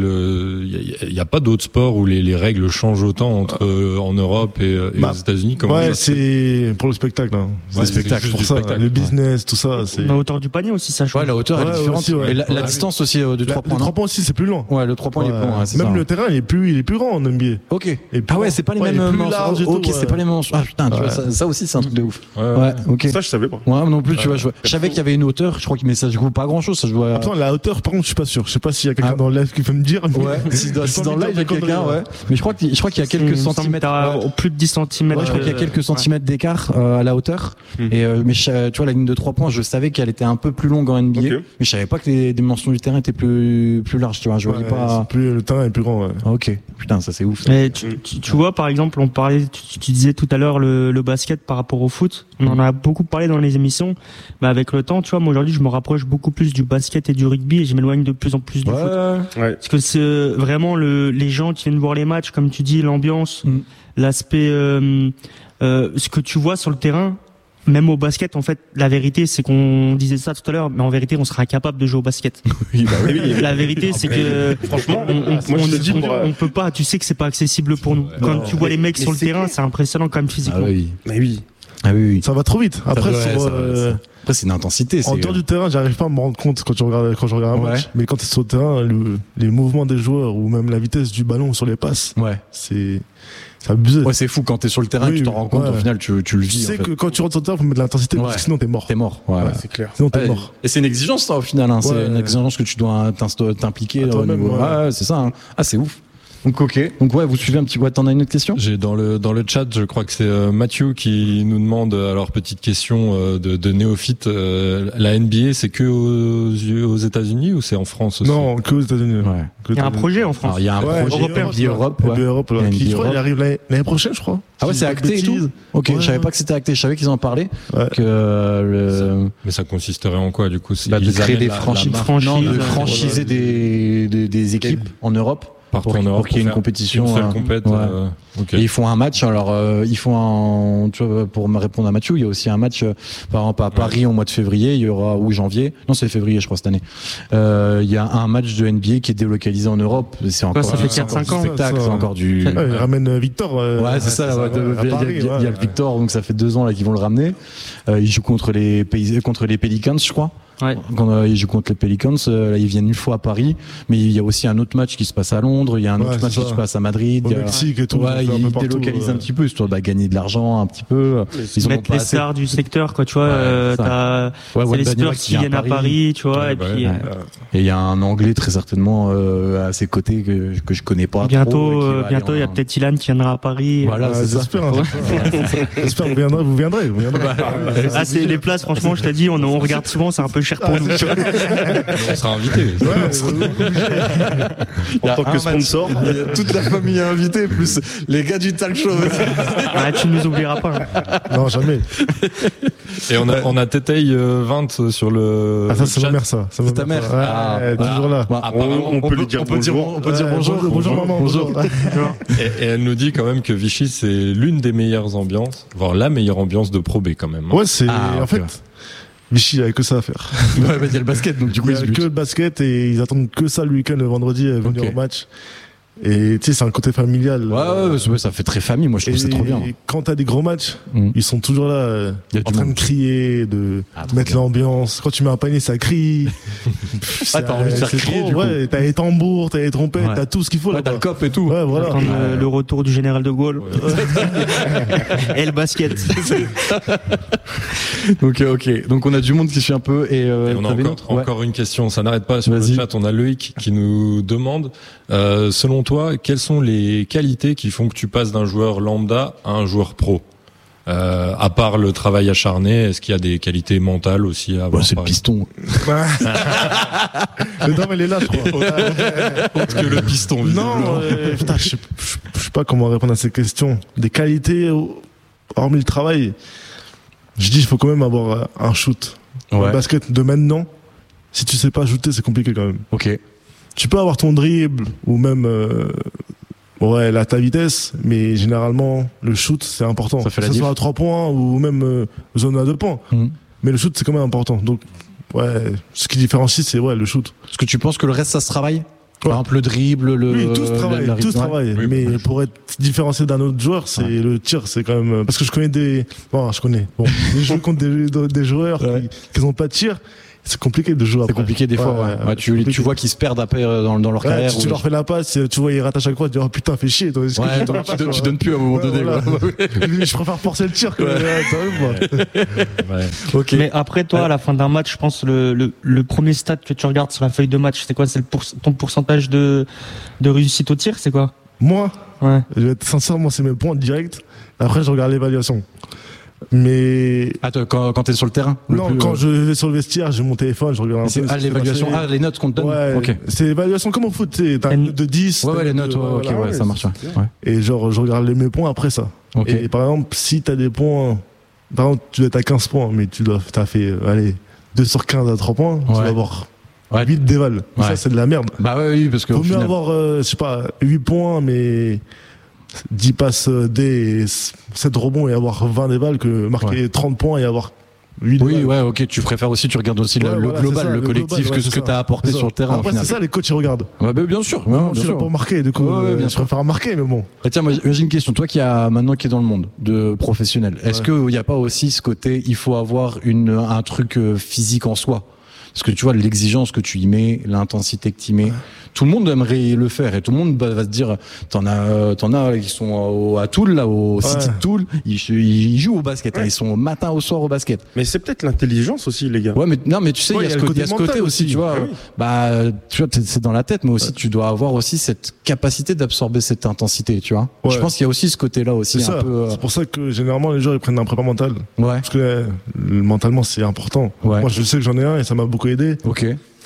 D: Il n'y a, a pas d'autres sports où les, les règles changent autant entre euh, en Europe et, et
C: Bah,
D: aux États-Unis. Comment
C: Ouais,
D: ça se fait
C: c'est pour le spectacle. Hein.
D: Ouais,
C: C'est le spectacle,
D: juste
C: pour
D: du
C: ça.
D: spectacle.
C: Le business, tout ça. C'est...
B: la hauteur du panier aussi, ça change.
A: Ouais, la hauteur elle
C: Ouais,
A: est différente.
C: aussi, ouais.
A: Et la, la
C: Ouais.
A: distance aussi euh, de
C: La-
A: trois
C: le
A: points.
C: trois
A: non
C: points aussi, c'est plus long.
A: Ouais, le trois points il est
C: Ouais.
A: plus long. ouais, c'est
C: Même
A: ça.
C: le terrain, il est plus, il est plus grand en N B A.
A: Ok.
C: Et plus
A: Ah ouais,
C: grand.
A: c'est pas les
C: Ouais, il est
A: mêmes
C: plus
A: manches.
C: large et
A: Ok,
C: tout,
A: c'est
C: ouais.
A: pas les mêmes manches. Ah putain, tu vois,
C: Ouais.
A: ça, ça aussi c'est un truc de ouf.
D: Ouais,
A: Ouais, ok.
E: Ça, je savais pas.
A: Ouais, non plus, tu vois, je, vois- je savais qu'il y avait une hauteur, je crois que, mais ça joue pas grand chose, ça joue à...
C: Attends, la hauteur, par contre, je suis pas sûr. Je sais pas s'il y a quelqu'un
A: Ah.
C: dans le live qui peut me dire. mais-
A: Ouais, si dans,
C: J'ai
A: si
C: pas
A: dans
C: envie
A: le
C: de
A: live il y a
C: dire de
A: quelqu'un,
C: conneries,
A: ouais. Mais je crois qu'il, je crois qu'il y a quelques
B: Il me semble
A: centimètres.
B: que t'as
A: Ouais.
B: au plus de dix centimètres.
A: Ouais, je crois qu'il y a quelques
B: ouais.
A: centimètres d'écart euh, à la hauteur.
E: Mhm.
A: Et euh, mais je- tu vois la ligne de trois points, je savais qu'elle était un peu plus longue en N B A,
E: Ok.
A: mais je savais pas que les dimensions du terrain étaient plus plus larges. Tu vois, je voyais
C: Ouais,
A: pas.
C: c'est plus, le terrain est plus grand. Ouais.
A: Ah, ok, putain, ça c'est ouf. ça.
B: Et tu, tu, tu vois, par exemple, on parlait, tu, tu disais tout à l'heure le, le basket par rapport au foot. On en a beaucoup parlé dans les émissions. Mais avec le temps, tu vois, moi aujourd'hui, je me rapproche beaucoup plus du basket et du rugby et je m'éloigne de plus en plus du foot.
A: Ouais.
E: Ouais.
B: Parce que c'est euh, vraiment le, les gens qui viennent voir les matchs, comme tu dis, l'ambiance,
A: Mm.
B: l'aspect, euh, euh, ce que tu vois sur le terrain. Même au basket, en fait, la vérité, c'est qu'on disait ça tout à l'heure, mais en vérité, on sera incapable de jouer au basket.
A: Oui, bah oui.
B: La vérité, c'est que
E: Franchement,
B: on, on,
E: moi,
B: on,
E: je te dis,
B: on-
E: pour, euh,
B: on peut pas. Tu sais que c'est pas accessible pour nous. Quand
E: Non.
B: tu vois les mecs
E: Mais
B: sur le
E: c'est
B: terrain,
E: clair.
B: c'est impressionnant quand même
A: Ah
B: physiquement.
A: oui.
E: Mais oui.
A: Ah oui, oui.
C: Ça va trop vite. Après,
A: ouais,
C: sur,
A: ça va,
C: euh,
A: Après, c'est une intensité.
C: En
A: c'est...
C: dehors du terrain, j'arrive pas à me rendre compte quand je regarde, quand je regarde un
A: Ouais.
C: match. Mais quand tu es sur le terrain, le, les mouvements des joueurs ou même la vitesse du ballon sur les passes,
A: Ouais.
C: c'est, c'est abusé.
A: Ouais, c'est fou quand t'es sur le terrain,
C: Oui,
A: tu t'en rends compte.
C: ouais.
A: Au final, tu, tu le
C: Tu
A: vis.
C: sais
A: en fait.
C: que quand tu rentres sur le terrain, faut mettre de l'intensité
A: Ouais.
C: parce que sinon t'es mort.
A: T'es mort. Ouais.
C: Ouais,
E: c'est clair.
C: Sinon t'es
A: Ouais,
C: mort.
A: et c'est une exigence, ça, au final. Hein. C'est
C: Ouais.
A: une exigence que tu dois t'inst- t'impliquer
C: À
A: au
C: toi-même,
A: niveau.
C: ouais.
A: Ouais, c'est ça. Hein. Ah, c'est ouf. Donc, ok. Donc, ouais, vous suivez un petit. Ouais, t'en as une autre question?
D: J'ai dans le dans le chat, je crois que c'est euh, Mathieu qui nous demande, alors petite question euh, de, de néophyte, euh, la N B A c'est que aux, aux États-Unis ou c'est en France aussi?
C: Non, que aux États-Unis.
A: Ouais.
C: Que aux
B: Il y a un
C: États-Unis.
B: projet en France.
A: Alors, il y a un
C: Ouais,
A: projet
C: européen,
A: N B A Europe.
C: N B A
A: Ouais.
C: Europe, là,
A: N B A
C: qui, je crois, il
A: Europe.
C: arrive l'année, l'année prochaine, je crois.
A: Ah ouais,
C: Si
A: c'est
C: je dis pas de
A: acté et tout.
C: bêtises.
A: Ok,
C: Ouais,
A: je savais
C: ouais.
A: pas que c'était acté. Je savais qu'ils en parlaient.
C: Ouais.
A: Que euh, le.
D: Mais ça consisterait en quoi du coup? C'est-
A: Bah, de
D: ils
A: créer
D: amènent
A: des
D: la- la
A: franchises,
D: marque
B: franchises,
A: non, de
B: euh,
A: franchiser
C: voilà.
A: des, des, des équipes en Europe
D: partout
A: pour,
D: en Europe
A: pour qu'il y ait une
D: faire
A: compétition.
D: une seule
A: euh,
D: compète.
A: ouais.
D: euh, ok.
A: Et ils font un match. Alors euh, ils font un. Tu vois, pour me répondre à Mathieu, il y a aussi un match. euh, par exemple à Paris au mois de février, il y aura ou janvier. Non, c'est février, je crois cette année. Euh, Il y a un match de N B A qui est délocalisé en Europe. C'est encore.
B: ça fait
A: c'est
B: quatre,
A: encore
B: cinq ans.
A: du spectacle,
C: Ça,
A: c'est
C: ouais.
A: encore du.
B: Ouais,
C: Ouais, il ramène Victor. euh,
A: Ouais, c'est ça. ouais, de-
C: ouais, à
A: il y a-
C: Paris,
A: il y a,
C: ouais.
A: il y a le Victor, donc ça fait deux ans là qu'ils vont le ramener. Euh, il joue contre les pays, contre les Pelicans, je crois.
B: Ouais.
A: Quand euh, ils jouent contre les Pelicans, euh, là, ils viennent une fois à Paris, mais il y a aussi un autre match qui se passe à Londres, il y a un
C: Ouais,
A: autre
C: c'est
A: match qui
C: ça.
A: se passe à Madrid.
C: Au
A: il y a-
C: Mexique et tout.
A: Ouais,
C: un peu
A: ils
C: partout,
A: délocalisent
C: ouais.
A: un petit peu, histoire de gagner de l'argent un petit peu. Ils en ont
B: Mettre
A: pas
B: les
A: assez.
B: stars du secteur, quoi, tu vois.
A: Ouais,
B: euh,
A: ça.
B: t'as,
A: Ouais,
B: c'est les
A: Wembanyama
B: Spurs qui viennent à Paris, tu vois,
D: Ouais,
B: et
D: bah
B: puis,
D: ouais.
B: euh,
A: Et il y a un Anglais très certainement euh, à ses côtés que, que je connais pas trop,
B: bientôt,
A: et qui va
B: euh,
A: aller
B: bientôt, il y a
A: en-
B: peut-être Ilan qui viendra à Paris.
A: Voilà,
C: Ouais,
A: c'est ça.
C: j'espère, hein, j'espère. J'espère que vous viendrez, vous viendrez, vous viendrez.
B: Ah, c'est les places, franchement, je t'ai dit, on, on regarde souvent, c'est un peu cher pour nous. tu vois.
D: On sera invité.
E: En tant que
A: un
E: sponsor.
A: match. Il y a toute la famille invitée, plus les gars du talk show.
B: Ah, tu nous oublieras pas. hein.
C: Non, jamais.
D: Et on a on a Tétaï euh, vingt sur le.
C: Ah, ça, c'est
D: chat.
C: ma mère, ça. C'est ma
A: C'est ta mère.
C: Ouais,
A: Ah,
C: elle est
A: bah,
C: toujours là.
A: Bah,
D: Apparemment,
E: on peut lui dire
A: on peut dire,
E: bonjour.
A: on peut dire
C: Ouais,
A: bonjour.
C: bonjour, bonjour, maman, bonjour.
D: Et, et elle nous dit quand même que Vichy c'est l'une des meilleures ambiances, voire la meilleure ambiance de Pro B quand même. hein.
C: Ouais, c'est,
A: Ah,
C: en
A: ok,
C: fait,
A: ouais.
C: Vichy, il avait que ça à faire.
A: Ouais, bah, il y a le basket, donc du coup,
C: Il
A: ils
C: y
A: se
C: a
A: butent.
C: que le basket et ils attendent que ça le week-end, le vendredi, à venir
A: Ok.
C: au match. Et tu sais, c'est un côté familial.
A: Ouais, ouais, ouais, ouais, ça fait très famille. Moi, je trouve que c'est trop bien.
C: Et quand t'as des gros matchs,
A: Mm.
C: ils sont toujours là, euh,
A: Il y a
C: en
A: du
C: train
A: monde.
C: de crier, de
A: Ah, trop
C: mettre
A: bien.
C: l'ambiance. Quand tu mets un panier, ça crie.
A: Ah, t'as envie de faire
C: C'est
A: crier,
C: trop,
A: du coup.
C: ouais, t'as les tambours, t'as les trompettes,
A: Ouais.
C: t'as tout ce qu'il faut
A: Ouais,
C: là.
A: t'as le cop et tout.
C: Ouais, voilà.
B: Attendre le, le retour du général de Gaulle. Et le basket.
A: Ok, ok. Donc, on a du monde qui suit un peu. Et, euh,
D: Et on a
A: t'avais une
D: encore,
A: autre Ouais.
D: encore une question, ça n'arrête pas sur le
A: Vas-y.
D: chat. On a Loïc qui nous demande, euh, selon toi, quelles sont les qualités qui font que tu passes d'un joueur lambda à un joueur pro euh, à part le travail acharné, est-ce qu'il y a des qualités mentales aussi à avoir
A: Ouais, c'est le
D: par
A: piston.
C: Le dame, elle est là, je crois.
D: exemple que le piston visiblement.
C: Non, euh, putain, je sais, je- je sais pas comment répondre à ces questions. Des qualités, euh, hormis le travail, je dis il faut quand même avoir euh, un shoot.
A: Ouais.
C: Le basket de maintenant, si tu sais pas shooter, c'est compliqué quand même.
A: Ok.
C: Tu peux avoir ton dribble ou même euh, ouais, là, ta vitesse, mais généralement, le shoot, c'est important.
A: Ça fait la
C: que ce
A: diff.
C: soit à trois points ou même euh, zone à deux points.
A: Mhm.
C: Mais le shoot, c'est quand même important. Donc, ouais, ce qui différencie, c'est ouais, le shoot.
A: Est-ce que tu penses que le reste, ça se travaille Par
C: Ouais.
A: exemple, le dribble, le.
C: Oui, tous
A: la-
C: travaillent,
A: la-
C: tous
A: ouais.
C: travaillent.
D: Oui,
C: mais
D: bah,
C: pour être différencié d'un autre joueur, c'est
A: Ouais.
C: le tir, c'est quand même parce que je connais des, bon, je connais, bon, des jeux contre des, des joueurs
A: Ouais.
C: qui, qui ont pas de tir, c'est compliqué de jouer.
A: C'est
C: après.
A: compliqué des fois, ouais. Ouais,
C: c'est
A: tu,
C: compliqué.
A: tu vois qu'ils se perdent après euh, dans, dans leur
C: Ouais,
A: carrière.
C: tu, tu
A: ou-
C: leur fais la passe, tu vois, ils ratent à chaque fois, tu dis, oh putain, fais chier, toi. est-ce que
A: Ouais,
C: je
A: donc
C: donne
A: tu,
C: pas,
A: donnes-
C: quoi.
A: tu donnes plus à un moment
C: Ouais,
A: donné.
C: voilà.
A: quoi.
C: Je préfère forcer le tir que, ouais, t'as vu, moi.
D: Ouais.
A: Ok.
B: Mais après, toi, à la fin d'un match, je pense le, le, le premier stat que tu regardes sur la feuille de match, c'est quoi? C'est le pour, ton pourcentage de, de réussite au tir, c'est quoi?
C: Moi,
B: Ouais.
C: je vais être sincère, moi, c'est mes points directs. Après, je regarde l'évaluation. Mais,
A: Attends, quand, quand t'es sur le terrain le
C: non,
A: plus,
C: quand
A: euh,
C: je vais sur le vestiaire, j'ai mon téléphone, je regarde un
A: c'est-
C: peu.
A: ah,
C: ce qui s'est
A: l'évaluation,
C: passé.
A: ah, les notes qu'on te donne
C: Ouais,
A: Ok.
C: c'est l'évaluation comme au foot, tu sais, t'as
B: N-
C: une note de dix.
A: Ouais,
C: t'as
A: ouais, les
C: une
A: notes,
C: note de-
A: ouais, ok,
C: voilà,
A: ouais, ça marche. Ouais. Ouais.
C: Et genre, je regarde les, mes points après ça.
A: Ok.
C: Et par exemple, si t'as des points, par exemple, tu dois être à quinze points, mais tu dois, t'as fait, euh, allez, deux sur quinze à trois points, tu
A: Ouais.
C: vas avoir
A: Ouais.
C: huit déval.
A: Ouais.
C: Ça, c'est de la merde.
A: Bah ouais, oui, parce que.
C: Faut
A: au
C: mieux
A: final-
C: avoir, euh, je sais pas, huit points, mais dix passes D et sept rebonds et avoir vingt déval que marquer
A: Ouais.
C: trente points et avoir Lui,
A: Oui,
C: ouais.
A: ouais, ok. Tu préfères aussi, tu regardes aussi le,
C: Ouais,
A: le
C: voilà,
A: global,
C: c'est ça,
A: le
C: le
A: collectif,
C: global,
A: que
C: ouais,
A: ce
C: c'est
A: que
C: ça.
A: tu as apporté
C: C'est ça.
A: sur le terrain. au
C: Après,
A: final.
C: c'est ça, les coachs, ils regardent.
A: Ouais, bah, bien sûr.
C: Moi,
A: Ouais,
C: je
A: bien
C: suis là
A: sûr.
C: pour marquer, du coup,
A: Ouais, ouais,
C: euh,
A: bien
C: je
A: sûr.
C: préfère marquer, mais bon.
A: Ah, tiens, moi, j'ai une question. Toi qui a maintenant qui est dans le monde de professionnel, est-ce
C: Ouais.
A: qu'il n'y a pas aussi ce côté, il faut avoir une, un truc euh, physique en soi? Parce que tu vois, l'exigence que tu y mets, l'intensité que tu y mets, tout le monde aimerait le faire et tout le monde va va se dire, t'en as, t'en as qui sont au, à Toul, là, au City
C: Ouais.
A: de Toul, ils, ils jouent au basket, hein,
E: Ouais.
A: ils sont au matin au soir au basket.
E: Mais c'est peut-être l'intelligence aussi, les gars.
A: Ouais, mais non, mais tu sais,
C: Ouais,
A: il y a ce côté, il y a ce côté
C: mental
A: aussi,
C: aussi.
A: tu vois.
E: Ah oui.
A: Bah, tu vois, c'est dans la tête, mais aussi tu dois avoir aussi cette capacité d'absorber cette intensité, tu vois.
C: Ouais.
A: Je pense qu'il y a aussi ce côté-là aussi
C: C'est
A: un
C: ça.
A: peu. euh,
C: C'est pour ça que généralement, les gens, ils prennent un prépa mental.
A: Ouais.
C: Parce que euh, mentalement, c'est important.
A: Ouais.
C: Moi, je sais que j'en ai un et ça m'a beaucoup aidé.
A: Ok.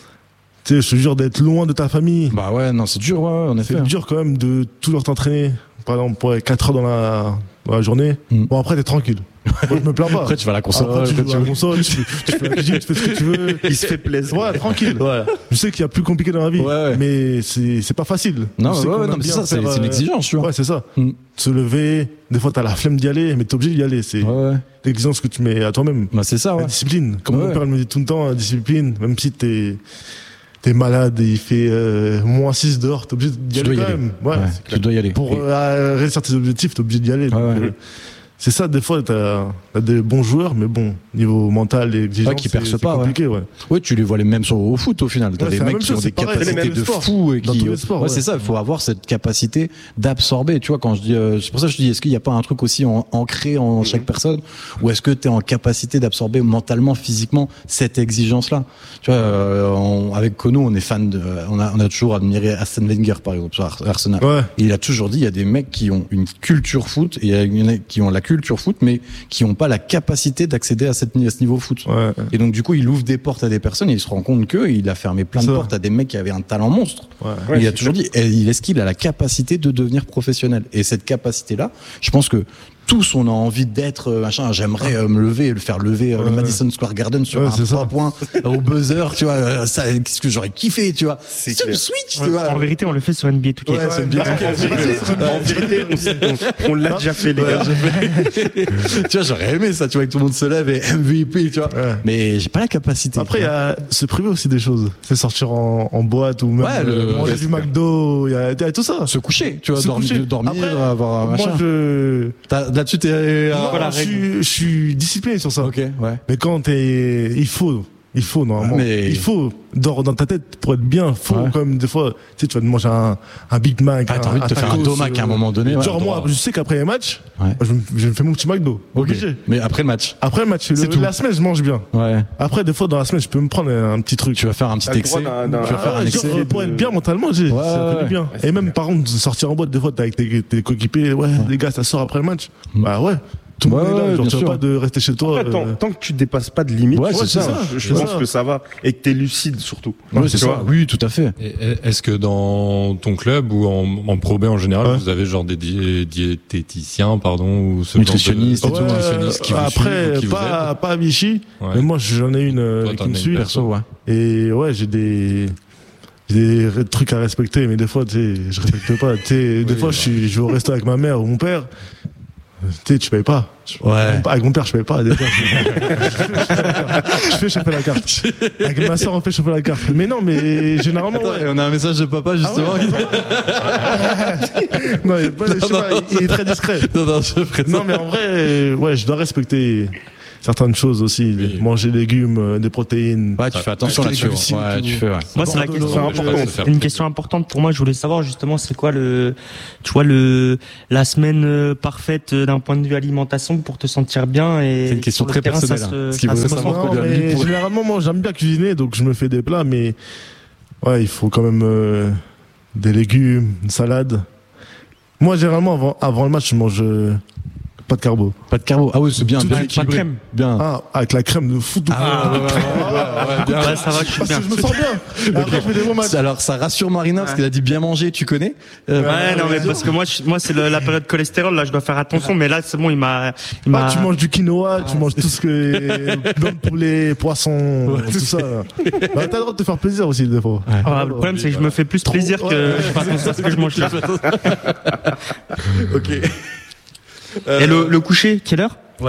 C: Tu sais, je te jure d'être loin de ta famille.
A: Bah ouais, non, c'est dur, ouais, en effet.
C: C'est dur quand même de toujours t'entraîner. Par exemple, pour quatre heures dans la, dans la journée.
A: Mm.
C: Bon, après, t'es tranquille. Moi, je me plains pas.
A: Après, tu vas à la console.
C: Après, tu
A: après,
C: joues à la console, tu, tu fais la cuisine, tu fais ce que tu veux.
E: Il se fait plaisir.
C: Ouais, tranquille.
E: Voilà.
C: Je sais qu'il y a plus compliqué dans la vie.
A: Ouais, ouais.
C: Mais c'est, c'est pas facile.
A: Non,
C: Je sais
A: ouais,
C: qu'on
A: ouais,
C: aime
A: non, mais c'est
C: bien
A: ça, c'est
C: faire,
A: c'est une
C: euh,
A: exigence, tu vois.
C: Ouais, c'est ça.
A: Mm.
C: Se lever. Des fois, t'as la flemme d'y aller, mais t'es obligé d'y aller. C'est
A: Ouais, ouais.
C: l'exigence que tu mets à toi-même.
A: Bah, c'est ça,
C: La
A: ouais.
C: discipline. Comme
A: Ouais.
C: mon père me dit tout le temps, la discipline, même si t'es, t'es malade et il fait euh, moins six dehors, t'es obligé d'y
A: Tu
C: aller
A: dois y
C: quand
A: aller.
C: même. Ouais,
A: Ouais,
C: c'est
A: tu
C: clair.
A: dois y aller.
C: Pour
A: Et-
C: euh, réussir tes objectifs, t'es obligé d'y aller.
A: Ouais,
C: Donc,
A: ouais.
C: euh, c'est ça, des fois, t'as, t'as des bons joueurs, mais bon, niveau mental et exigence,
A: Ouais, qui
C: c'est-
A: percent
C: c'est
A: pas, ouais.
C: compliqué, ouais.
A: Ouais, tu les vois les mêmes sur, au foot au final. T'as
C: Ouais,
A: des
C: c'est la
A: mecs
C: même
A: qui ont
C: chose,
A: des
C: c'est pareil,
A: capacités
C: c'est les mêmes
A: de
C: sports.
A: fou et
C: Dans
A: qui.
C: tous les sports,
A: ouais,
C: ouais.
A: c'est ça. Il faut avoir cette capacité d'absorber. Tu vois, quand je dis, euh, c'est pour ça que je dis, est-ce qu'il n'y a pas un truc aussi en- ancré en chaque personne, ou est-ce que tu es en capacité d'absorber mentalement, physiquement cette exigence-là? Tu vois, euh, on- avec Kono, on est fan de, on a, on a toujours admiré Arsène Wenger par exemple sur Ar- Arsenal.
C: Ouais.
A: Et il a toujours dit, il y a des mecs qui ont une culture foot et il y a une- qui ont la culture foot, mais qui n'ont pas la capacité d'accéder à, cette, à ce niveau foot.
C: Ouais.
A: Et donc du coup, il ouvre des portes à des personnes et il se rend compte que il a fermé plein de
C: Ça.
A: portes à des mecs qui avaient un talent monstre.
C: Ouais.
A: Et il a toujours dit, et il est-ce qu'il a la capacité de devenir professionnel? Et cette capacité-là, je pense que tous on a envie d'être euh, machin. J'aimerais euh, me lever, et le faire lever euh, le
C: Ouais.
A: Madison Square Garden sur
C: Ouais,
A: un
C: c'est
A: trois
C: ça.
A: points au buzzer, tu vois. euh, Ça, qu'est-ce que j'aurais kiffé, tu vois.
E: C'est
A: Sur le
E: clair.
A: Switch,
B: Ouais,
A: tu vois.
B: En vérité, on le fait sur N B A deux K.
A: Ouais, c'est bien.
E: En vérité, on, on l'a déjà fait, les gars.
A: Tu vois, j'aurais aimé ça, tu vois, que tout le monde se lève et M V P, tu vois.
C: Ouais.
A: Mais j'ai pas la capacité.
C: Après, il y a se priver aussi des choses. C'est sortir en, en boîte ou même
A: Ouais, le-
C: euh, manger
A: ouais,
C: du McDo. Il y a, il y a tout ça.
A: se coucher, tu vois,
C: Se
A: dormir,
C: coucher.
A: dormir,
C: Après,
A: avoir un
C: Moi,
A: machin.
C: je,
A: T'as- Là-dessus, t'es. euh,
C: Non,
B: voilà,
C: je, suis, je suis discipliné sur ça.
A: Ok, ouais.
C: Mais quand t'es, il faut, il faut normalement,
A: Ouais, mais-
C: il faut dans, dans ta tête pour être bien. Faut
A: Ouais.
C: quand même des fois, tu sais, tu vas te manger un, un Big Mac.
A: Ah, t'as
C: un-
A: envie de
C: un
A: te faire un
C: tacos,
A: domac à un
C: euh,
A: moment donné. ouais.
C: Genre moi, je sais qu'après les matchs,
A: Ouais.
C: je, me- je me fais mon petit McDo.
A: Ok.
C: Obligé.
A: Mais après le match.
C: Après le match,
A: C'est
C: le-
A: tout.
C: la semaine, je mange bien.
A: Ouais.
C: Après, des fois, dans la semaine, je peux me prendre un petit truc.
A: Tu vas faire un petit
E: T'as le
A: excès.
E: droit d'un- d'un-
A: Tu vas faire
C: Ah,
A: un
C: genre,
A: excès.
C: pour être bien mentalement, j'ai,
A: Ouais,
C: ça fait
A: ouais.
C: du bien.
E: Ouais, c'est
C: Et même, par contre, sortir en boîte, des fois, t'es avec tes, tes coéquipiers, ouais, les gars, ça sort après le match.
A: Mm.
C: Bah ouais. Tout le
A: Ouais,
C: monde est là,
A: ouais,
C: genre,
A: bien
C: tu vas
A: sûr.
C: pas de rester chez toi.
E: Après, tant,
C: euh,
E: tant que tu dépasses pas de limites,
A: Ouais, c'est ça.
E: je, je
C: C'est
E: pense
C: ça.
E: que ça va. Et que t'es lucide surtout.
A: Ouais, c'est
E: Tu
A: ça.
E: vois.
A: Oui, tout à fait.
D: Et est-ce que dans ton club ou en, en Pro B en général,
C: Ouais.
D: vous avez genre des di- diététiciens, pardon, ou ce
A: Nutritionnistes
D: genre de,
A: et tout,
D: de
A: hein.
D: nutritionnistes qui vous
C: après,
D: suivent ou qui vous
C: pas,
D: aident
C: pas à Vichy,
D: Ouais.
C: mais moi, j'en ai une euh,
D: Toi, t'en
C: qui me
D: as une
C: suit.
A: Perso, ouais.
C: Et ouais, j'ai des, j'ai des trucs à respecter, mais des fois, tu sais, je respecte pas. Tu sais, des
D: Oui,
C: fois,
D: bah.
C: je suis, je vais au resto avec ma mère ou mon père. Tu sais, tu payes pas.
A: Ouais.
C: Avec mon père, je paye pas. Des fois, je... je fais chauffer la carte. Avec ma soeur, on fait chauffer la carte. Mais non, mais généralement,
A: Attends,
C: ouais.
A: et on a un message de papa justement.
C: Non, il, est pas- je sais pas, il- il est très discret.
A: non, non, je ferai ça.
C: Non, mais en vrai, euh, ouais, je dois respecter certaines choses aussi.
D: Oui.
C: Manger des légumes, euh, des protéines.
A: Ouais, tu fais attention
C: Avec les
A: là-dessus.
C: glucides,
A: Ouais,
C: tout.
A: tu fais, ouais.
B: Moi, c'est la
C: Pardon,
B: question
C: non,
B: importante.
D: je vais faire
B: Une
D: très
B: question importante pour moi. Je voulais savoir justement, c'est quoi le, tu vois le, la semaine euh, parfaite euh, d'un point de vue alimentation pour te sentir bien et.
A: C'est une question
B: sur le
A: très
B: terrain, ça
A: personnelle,
B: se-
A: hein. Ce qu'il
B: ça
A: faut
B: se
A: savoir,
B: ressent.
A: qu'on
C: Non,
A: lui a
C: mais
A: dit pour-
C: généralement, moi, j'aime bien cuisiner, donc je me fais des plats, mais ouais, il faut quand même euh, des légumes, une salade. Moi, généralement, avant, avant le match, je mange euh, pas de carbo.
A: Pas de carbo. Ah oui, c'est bien.
C: Tout
A: bien
C: de
B: Avec pas de
A: équilibré.
B: crème.
A: Bien.
C: Ah, avec la crème de fou.
A: Ah, ouais, ouais, ouais, ouais, bien.
B: Ouais, ça va, je suis
C: Parce
B: bien.
C: que je me sens bien. Et après, je fais des bons matchs.
A: Alors, ça rassure Marina parce
B: Ouais.
A: qu'elle a dit bien manger, tu connais Euh,
B: Ouais, non, mais parce que moi, je- moi, c'est le- la période cholestérol, là, je dois faire attention, mais là, c'est bon, il m'a, il m'a.
C: Ah, tu manges du quinoa, tu manges tout ce que viande, poulet, poisson, tout ça. là. Bah, t'as le droit de te faire plaisir aussi des fois.
B: Ah, le problème, c'est que je me fais plus plaisir que
C: Ouais.
B: je fais attention à ce que je mange là.
A: Ok.
B: Et le, le coucher, quelle heure?
A: Ouais.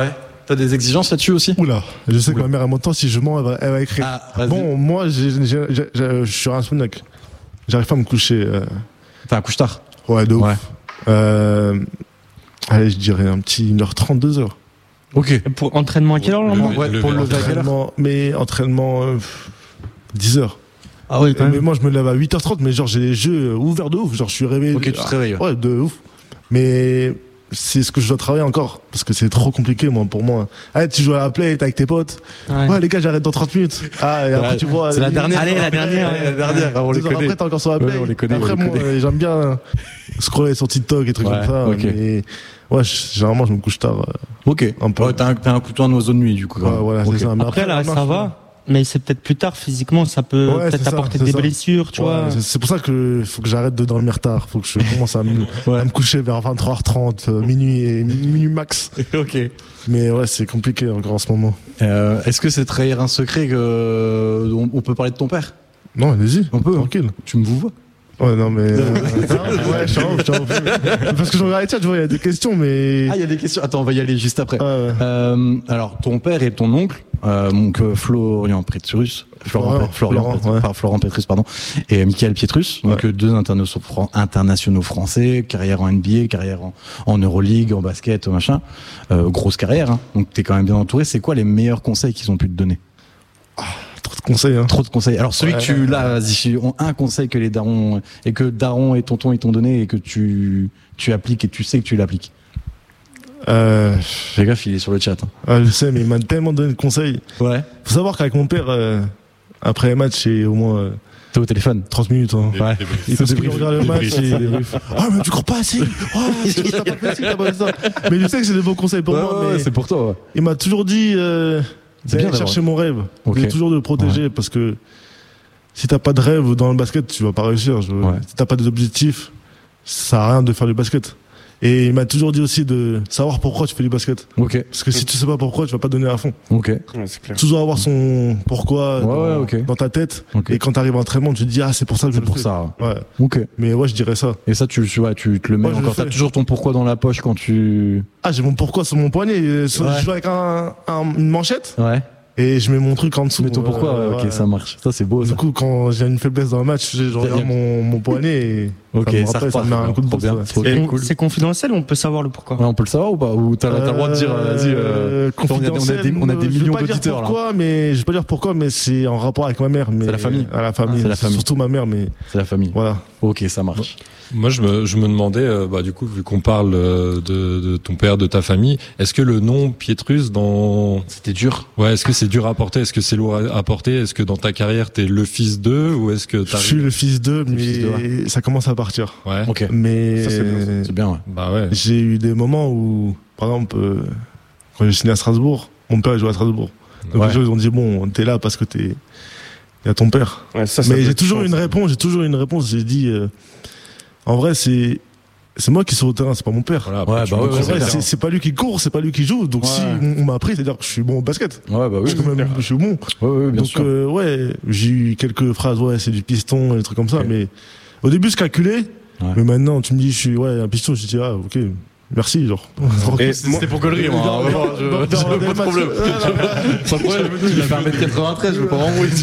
A: T'as des exigences là-dessus aussi?
C: Oula, je sais
A: Oula.
C: que ma mère, elle m'entend, si je mens, elle va, elle va écrire.
A: Ah, vas-y.
C: Bon, moi, j'ai, j'ai, j'ai, j'ai- je suis un insomniaque. J'arrive pas à me coucher. Euh...
A: T'as un couche-tard?
C: Ouais, de ouf.
A: Ouais.
C: Euh... Allez, je dirais un petit une heure trente, deux heures.
A: Ok.
B: Pour entraînement à quelle heure,
D: Le-
B: normalement?
A: Ouais,
D: le-
A: pour
D: le-
A: le lever à quelle heure?
C: Entraînement, mais entraînement, euh, pff, dix heures.
B: Ah oui, quand
C: Mais
B: même.
C: moi, je me lève à huit heures trente, mais genre, j'ai les yeux ouverts de ouf. Genre, je suis réveillé.
A: Ok, tu te réveilles.
C: Ouais, de ouf. Mais c'est ce que je dois travailler encore. Parce que c'est trop compliqué, moi, pour moi. Ah, tu joues à la play, t'es avec tes potes.
B: Ouais.
C: Ouais, les gars, j'arrête dans trente minutes. Ah, et après,
A: Ouais,
C: tu vois.
A: c'est la
C: les-
A: dernière.
B: Allez, la dernière,
A: Ouais, la dernière. On les
C: Deux heures
A: connaît.
C: après, t'es encore sur la play.
A: Ouais, on les connaît,
C: Après,
A: on les
C: moi,
A: connaît.
C: euh, j'aime bien scroller sur TikTok et trucs
A: Ouais,
C: comme ça.
A: ok.
C: Mais ouais, je- généralement, je me couche tard. euh,
A: Ok.
C: Un peu.
A: Ouais, t'as un, t'as un couteau, un oiseau de nuit, du coup. quand
C: Ouais,
A: même.
C: voilà,
A: Ok.
C: c'est ça. Mais
B: Après, là,
C: non,
B: ça
C: je-
B: va. Mais c'est peut-être plus tard, physiquement, ça peut
C: Ouais,
B: peut-être
C: c'est ça,
B: apporter
C: c'est
B: des
C: ça.
B: blessures, tu
C: Ouais,
B: vois.
C: c'est- c'est pour ça que faut que j'arrête de dormir tard. Faut que je commence à me,
A: Ouais.
C: à me coucher vers vingt-trois heures trente, euh, minuit et minuit max.
A: Ok.
C: Mais ouais, c'est compliqué encore en ce moment.
A: Euh, est-ce que c'est trahir un secret que on, on peut parler de ton père?
C: Non, allez-y.
A: On peut, hein.
C: Tranquille.
A: Tu me vous vois?
C: Ouais, non, mais. euh, ouais, je suis en off, je suis en off. Parce que je regarde les chats, je vois, il y a des questions, mais.
A: Ah, il y a des questions. Attends, on va y aller juste après.
C: Ouais, ouais.
A: Euh, alors, ton père et ton oncle, euh, donc euh, Florian Pietrus, Florent,
C: Florent,
A: Pe- Florian,
C: Florent,
A: Pietrus,
C: ouais.
A: pas Florent Pietrus, pardon, et Michael Pietrus, donc
C: Ouais.
A: euh, deux internationaux, fran- internationaux français, carrière en N B A, carrière en, en Euroleague, en basket, machin, euh, grosse carrière. Hein, donc t'es quand même bien entouré. C'est quoi les meilleurs conseils qu'ils ont pu te donner?
C: Trop de conseils, hein.
A: Trop de conseils. Alors celui
C: Ouais.
A: que tu là, vas-y, un conseil que les darons et que Daron et tonton ils t'ont donné et que tu tu appliques et tu sais que tu l'appliques.
C: Euh,
A: Fais gaffe, il est sur le chat. Hein.
C: ah, je sais, mais il m'a tellement donné de conseils.
A: Ouais.
C: Faut savoir qu'avec mon père, euh, après les matchs, c'est au moins euh,
A: T'es au téléphone.
C: trente minutes. Hein.
A: Ouais.
C: Il faut
A: débrief.
C: regarder le match.
D: Débrief.
C: et- Ah, mais tu crois pas assez. Oh, t'as pas fait ci, t'as pas fait ça. Mais je sais que c'est des bons conseils pour
A: Ouais,
C: moi.
A: ouais,
C: mais
A: c'est pour toi. Ouais.
C: il m'a toujours dit euh,
A: C'est bien
C: d'aller
A: d'avoir-
C: chercher mon rêve.
A: Ok.
C: Il est toujours de le protéger parce que si t'as pas de rêve dans le basket, tu vas pas réussir. Je-
A: Ouais.
C: Si t'as pas d'objectifs, ça sert à rien de faire du basket. Et il m'a toujours dit aussi de savoir pourquoi tu fais du basket.
A: Ok.
C: Parce que si tu sais pas pourquoi, tu vas pas donner à fond.
A: Ok.
E: Ouais, c'est clair.
C: Toujours avoir son pourquoi
A: Ouais,
C: dans,
A: ouais, ok.
C: dans ta tête.
A: Ok.
C: Et quand t'arrives à l'entraînement, tu te dis ah c'est pour ça que je
A: C'est
C: le
A: pour
C: fais.
A: ça.
C: Ouais.
A: Ok.
C: Mais ouais, je dirais ça.
A: Et ça, tu, tu, ouais, tu te le mets
C: Ouais, je le
A: encore. T'as
C: fais.
A: toujours ton pourquoi dans la poche quand tu.
C: Ah j'ai mon pourquoi sur mon poignet. Euh, sur-
A: Ouais.
C: Je joue avec un, un- une manchette
A: Ouais.
C: et je mets mon truc en dessous.
A: Mais ton
C: Euh,
A: pourquoi, ouais, ok,
C: ouais.
A: ça marche. Ça, c'est beau. Ça.
C: Du coup, quand j'ai une faiblesse dans le match, je je regarde mon, mon poignet et
A: Ok,
C: ça me
A: ça
C: rappelle, ça
A: repart.
C: me met un coup de
A: Trop
C: boost.
A: bien.
C: ouais.
A: Ok,
B: C'est con-
A: cool.
B: c'est confidentiel, on peut savoir le pourquoi.
A: Ouais, on peut le savoir ou pas? Ou t'as t'as le droit de dire, euh, vas-y. Euh,
C: Euh,
A: on a- on a des-
C: confidentiel,
A: on a des
C: je vais
A: millions
C: pas dire
A: d'auditeurs, là.
C: pourquoi, mais je vais pas dire pourquoi, mais c'est en rapport avec ma mère. Mais
A: C'est la famille.
C: À la famille.
A: Ah, c'est la famille.
C: Surtout ma mère, mais
A: c'est la famille.
C: voilà.
A: Ok, ça marche.
D: Moi, je me, je me demandais, euh, bah, du coup, vu qu'on parle euh, de, de ton père, de ta famille, est-ce que le nom Pietrus, dans,
A: C'était dur.
D: ouais, est-ce que c'est dur à porter, est-ce que c'est lourd à à porter, est-ce que dans ta carrière t'es le fils d'eux, ou est-ce que
C: Je
D: t'arrives
C: suis le fils d'eux,
A: le fils
C: mais ça commence à partir.
D: Ouais.
A: Ok.
C: Mais
D: Ça, c'est bien,
A: C'est bien, ouais.
D: Bah ouais.
C: j'ai eu des moments où, par exemple, euh, quand j'ai signé à Strasbourg, mon père il jouait à Strasbourg. Donc
A: Ouais.
C: les gens ils ont dit bon, t'es là parce que t'es, il y a ton père.
E: Ouais, ça, ça
C: Mais
E: peut
C: j'ai
E: être
C: toujours
E: chiant,
C: une
E: ça.
C: réponse, j'ai toujours une réponse. J'ai dit, euh, en vrai, c'est c'est moi qui suis sur le terrain, c'est pas mon père.
D: Voilà, après,
A: Ouais,
D: tu
A: bah
D: peux
A: ouais,
C: En
A: ouais,
C: vrai,
D: creuser,
C: c'est
D: hein.
C: c'est pas lui qui court, c'est pas lui qui joue. Donc
A: Ouais.
C: si on, on m'a appris, c'est-à-dire que je suis bon au basket.
A: Ouais, bah oui.
C: Parce que même je suis bon.
A: Ouais, ouais, bien
C: Donc
A: sûr.
C: euh, ouais, j'ai eu quelques phrases, ouais, c'est du piston, et des trucs comme ça.
A: Ok.
C: Mais au début, je calculais.
A: Ouais.
C: Mais maintenant, tu me dis, je suis ouais un piston, je dis ah ok, merci genre.
E: Et
A: C'était pour gaulerie, moi. hein, vraiment, je-
C: Dans-
A: je-
C: dans
A: pas
C: des
A: de
C: matchs-
A: problème. Sans problème. Il fait un mètre quatre-vingt-treize, je veux pas m'embrouiller.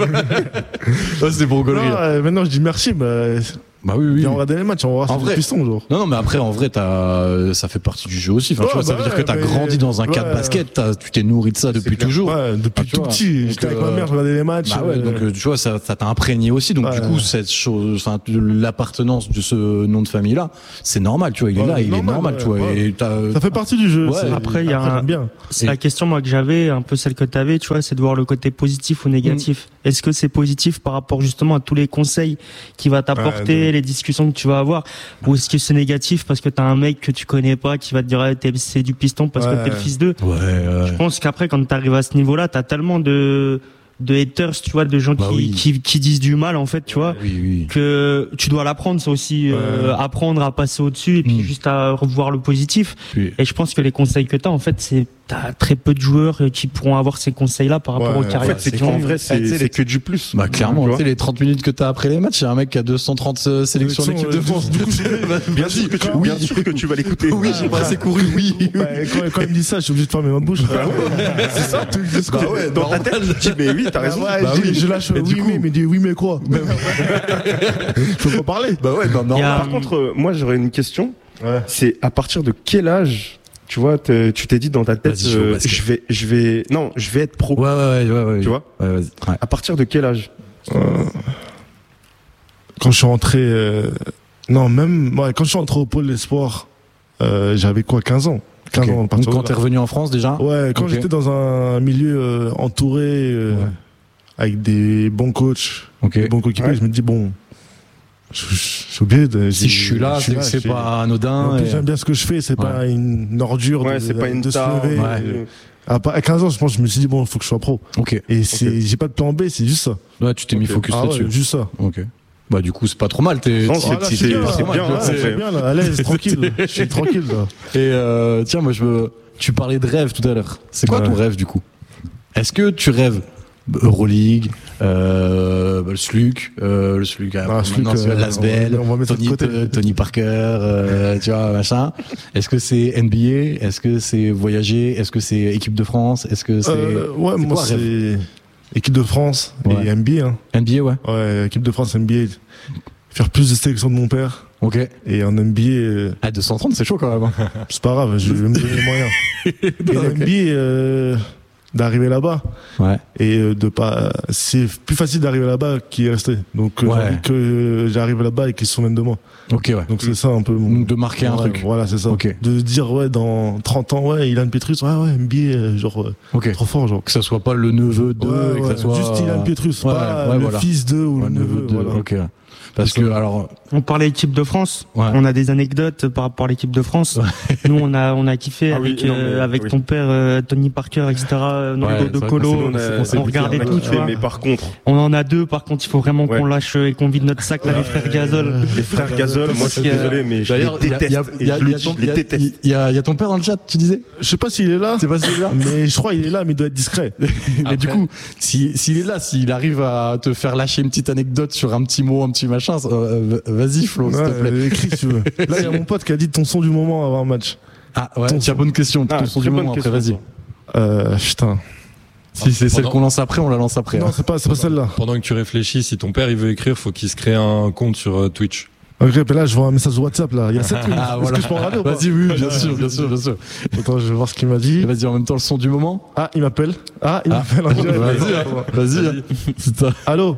A: Ouais, c'était pour
C: Non,
A: gaulerie.
C: euh, maintenant je dis merci, bah,
A: Bah oui, oui.
C: viens regarder les matchs, on va voir
A: En
C: si c'est
A: vrai.
C: du piston genre.
A: Non, non, mais après, en vrai, t'as, ça fait partie du jeu aussi. Enfin,
C: Ouais,
A: tu vois, ça
C: bah
A: veut dire
C: ouais,
A: que t'as
C: mais-
A: grandi dans un
C: ouais.
A: cadre basket, t'as- tu t'es nourri de ça depuis
E: clair.
A: toujours.
C: Ouais, depuis
A: Ah, tu
C: tout
A: vois.
C: petit,
A: Donc,
C: j'étais avec
A: euh,
C: ma mère, je regardais les matchs.
A: Bah ouais,
C: euh,
A: donc euh, tu vois, ça, ça t'a imprégné aussi. Donc
C: Ouais.
A: du coup, cette chose, enfin, l'appartenance de ce nom de famille-là, c'est normal, tu vois. Il est
C: Ouais,
A: là, il est
C: normal,
A: normal,
C: ouais,
A: tu vois.
C: ouais.
A: Et t'as-
C: ça fait partie du jeu.
A: Ouais,
C: c'est-
B: après, il y a un-
C: j'aime bien.
B: C'est
A: Et-
B: la question moi que j'avais, un peu celle que tu avais, tu vois, c'est de voir le côté positif ou négatif. Est-ce que c'est positif par rapport justement à tous les conseils qu'il va t'apporter,
C: Ouais,
B: les discussions que tu vas avoir, ou est-ce que c'est négatif parce que t'as un mec que tu connais pas qui va te dire ah, t'es- c'est du piston parce
C: Ouais.
B: que t'es le fils d'eux.
A: Ouais, ouais.
B: Je pense qu'après quand t'arrives à ce niveau-là, t'as tellement de de haters, tu vois, de gens
A: Bah
B: qui,
A: oui.
B: qui qui disent du mal en fait, tu vois.
A: Oui, oui.
B: Que tu dois l'apprendre, c'est aussi euh,
C: Ouais.
B: apprendre à passer au-dessus et puis
A: Mm.
B: juste à revoir le positif.
A: Puis-
B: Et je pense que les conseils que t'as, en fait, c'est t'as très peu de joueurs qui pourront avoir ces conseils-là par rapport
C: Ouais,
B: aux
C: en
E: En
B: carrières.
E: fait, c'est
A: c'est
E: qu'en
A: clair.
E: vrai,
A: Ah,
E: c'est
A: tu sais,
E: c'est
A: les-
E: que du plus.
A: Bah clairement,
E: Tu
A: tu
E: vois.
A: sais, les trente minutes que t'as après les matchs, il y a un mec qui a deux cent trente euh, sélections en équipe de France.
C: Du coup, c'est
E: Bien sûr que tu,
A: Oui.
E: bien sûr que tu vas l'écouter.
A: Oui, j'ai pas assez couru, oui.
C: Bah, quand, quand il me dit ça, je suis obligé de fermer ma bouche.
E: C'est ça.
A: Bah ouais,
E: Dans ta tête, tu te dis, mais oui, t'as raison.
C: Ah ouais,
A: Bah
C: je,
A: oui.
C: je lâche
A: Mais
C: oui,
A: du
C: mais,
A: coup-
C: mais dis oui, mais quoi Je peux pas parler.
A: Bah ouais, bah
B: Il y a-
E: Par contre, euh, moi, j'aurais une question.
C: Ouais.
E: C'est à partir de quel âge, tu vois, te- tu t'es dit dans ta tête,
A: Vas-y, joue au
E: euh,
A: basket.
E: je vais, je vais, non, je vais être pro.
A: Ouais, ouais, ouais, ouais, ouais.
E: Tu vois
A: Ouais, vas-y. Ouais.
E: À partir de quel âge?
C: Quand je suis rentré, euh, non, même, ouais, quand je suis rentré au pôle espoir, euh, j'avais quoi, quinze ans? quinze
A: Ok.
C: ans, à
A: Donc
C: partir de
A: quand
C: là.
A: t'es revenu en France déjà.
C: Ouais, quand
A: Ok.
C: j'étais dans un milieu euh, entouré, euh,
A: Ouais.
C: avec des bons coachs,
A: Ok.
C: des bons coéquipiers,
E: Ouais.
C: je me dis, bon, je, je suis obligé de.
A: Si je suis là, c'est que c'est
C: j'ai-
A: pas
C: En
A: anodin.
C: plus,
A: et-
C: j'aime bien ce que je fais, c'est pas une ordure
E: Ouais,
C: de,
E: c'est pas une
C: de se
E: tare.
C: lever.
A: Ouais.
C: À pas- à quinze ans, je pense, je me suis dit, bon, il faut que je sois pro.
A: Ok.
C: Et c'est, j'ai pas de plan B, c'est juste ça.
A: Ouais, tu t'es mis
E: Ok.
A: focus
C: Ah ouais,
A: là-dessus.
C: juste ça.
A: Ok. Bah du coup, c'est pas trop mal. T'es.
E: Non,
A: t'es-
E: c'est-
C: Voilà,
E: c'est-
C: je suis bien,
E: c'est
C: là,
E: bien,
C: ouais,
E: hein,
C: je suis
E: c'est-
C: bien, là, à l'aise, tranquille. Je suis tranquille, là.
A: Et euh, tiens, moi je me. Tu parlais de rêve tout à l'heure. C'est quoi
C: Ouais.
A: ton rêve du coup? Est-ce que tu rêves Euroleague, euh, bah, le S L U C, euh, le S L U C,
C: Ah,
A: maintenant,
C: S L U C,
A: c'est
C: euh,
A: Lasbel,
C: on va- on va mettre ça de
A: Tony,
C: côté.
A: euh, Tony Parker, euh, tu vois, machin. Est-ce que c'est N B A? Est-ce que c'est voyager? Est-ce que c'est équipe de France? Est-ce que c'est
C: Euh, ouais,
A: c'est
C: moi,
A: quoi, rêve
C: c'est équipe de France
A: Ouais.
C: et N B A, hein.
A: N B A? Ouais.
C: Ouais, équipe de France, N B A. Faire plus de sélections de mon père.
A: Ok.
C: Et en N B A, euh,
A: Ah, deux cent trente, c'est chaud quand même. hein.
C: c'est pas grave, je vais me donner les moyens. Et
A: Ok.
C: N B A, euh, d'arriver là-bas.
A: Ouais.
C: Et euh, de pas, c'est plus facile d'arriver là-bas qu'y rester. Donc, euh,
A: Ouais.
C: j'ai envie que j'arrive là-bas et qu'ils se souviennent de moi.
A: Ok, ouais.
C: Donc, c'est ça un peu mon.
A: Donc de marquer un
C: Ouais,
A: truc.
C: Voilà, c'est ça.
A: Ok.
C: De dire, ouais, dans trente ans, ouais, Ilan Petrus, ouais, ouais, N B A, euh, genre, euh,
A: Ok.
C: trop fort, genre.
A: Que ça soit pas le neveu de,
C: Ouais,
A: et que
C: ouais,
A: ça soit
C: juste Ilan Petrus,
A: Ouais,
C: pas
A: ouais,
C: le
A: voilà.
C: fils de ou
A: Ouais,
C: le neveu.
A: de.
C: Voilà.
A: Ok. Parce
C: C'est
A: que
C: ça.
A: alors.
B: On parlait équipe de France.
A: Ouais.
B: On a des anecdotes par rapport à l'équipe de France. Nous, on a, on a kiffé
E: Ah oui,
B: avec,
E: non,
B: euh,
E: mais-
B: avec
E: oui.
B: ton père, euh, Tony Parker, et cetera. euh, Nando
A: Ouais,
B: de
A: c'est vrai
B: Colo.
A: qu'on
B: On,
A: s'est- on s'est
B: on regardait
A: piqué,
B: tout,
A: ouais.
B: tu vois.
E: Mais par contre,
B: On en a deux, par contre, il faut vraiment
E: Ouais.
B: qu'on lâche et qu'on vide notre sac, là, les frères Gazol.
E: les frères Gazol, moi, je suis
B: Parce que-
E: désolé, mais je les
A: D'ailleurs, il y a- il y a-
E: déteste.
A: il y a-
E: Et
A: il y
E: je
A: a
E: le-
A: ton-
E: je les
A: il y a-
E: déteste.
A: il y a il y a ton père dans le chat, tu disais?
C: Je sais pas s'il est là,
A: C'est pas s'il est là?
C: mais je crois qu'il est là, mais il doit être discret.
A: Mais du coup, si, s'il est là, s'il arrive à te faire lâcher une petite anecdote sur un petit mot, un petit machin, euh, vas-y Flo, s'il
C: Ouais,
A: te plaît.
C: euh, écris si tu veux. Là, il y a mon pote qui a dit ton son du moment avant un match.
A: Ah ouais,
C: ton
A: tiens, bonne question.
E: Ah,
A: ton son
E: très
A: du
E: bonne
A: moment après,
E: question,
A: vas-y.
C: Euh, putain.
A: Si c'est celle
D: Pendant-
A: qu'on lance après, on la lance après.
C: Non,
A: hein.
C: c'est pas, c'est pas celle-là.
D: Pendant que tu réfléchis, si ton père il veut écrire, faut qu'il se crée un compte sur euh, Twitch.
C: Ok, mais là, je vois un message WhatsApp, là. Il y a sept minutes.
A: Ah,
C: Est-ce
A: voilà.
C: que je peux en regarder ou pas?
A: Vas-y, oui, bien sûr, bien sûr, bien sûr.
C: Attends, je vais voir ce qu'il m'a dit.
A: Et vas-y, en même temps, le son du moment.
C: Ah, il m'appelle. Ah, il
A: Ah.
C: m'appelle en direct.
A: Vas-y, hein. vas-y. hein. Putain.
C: Allô?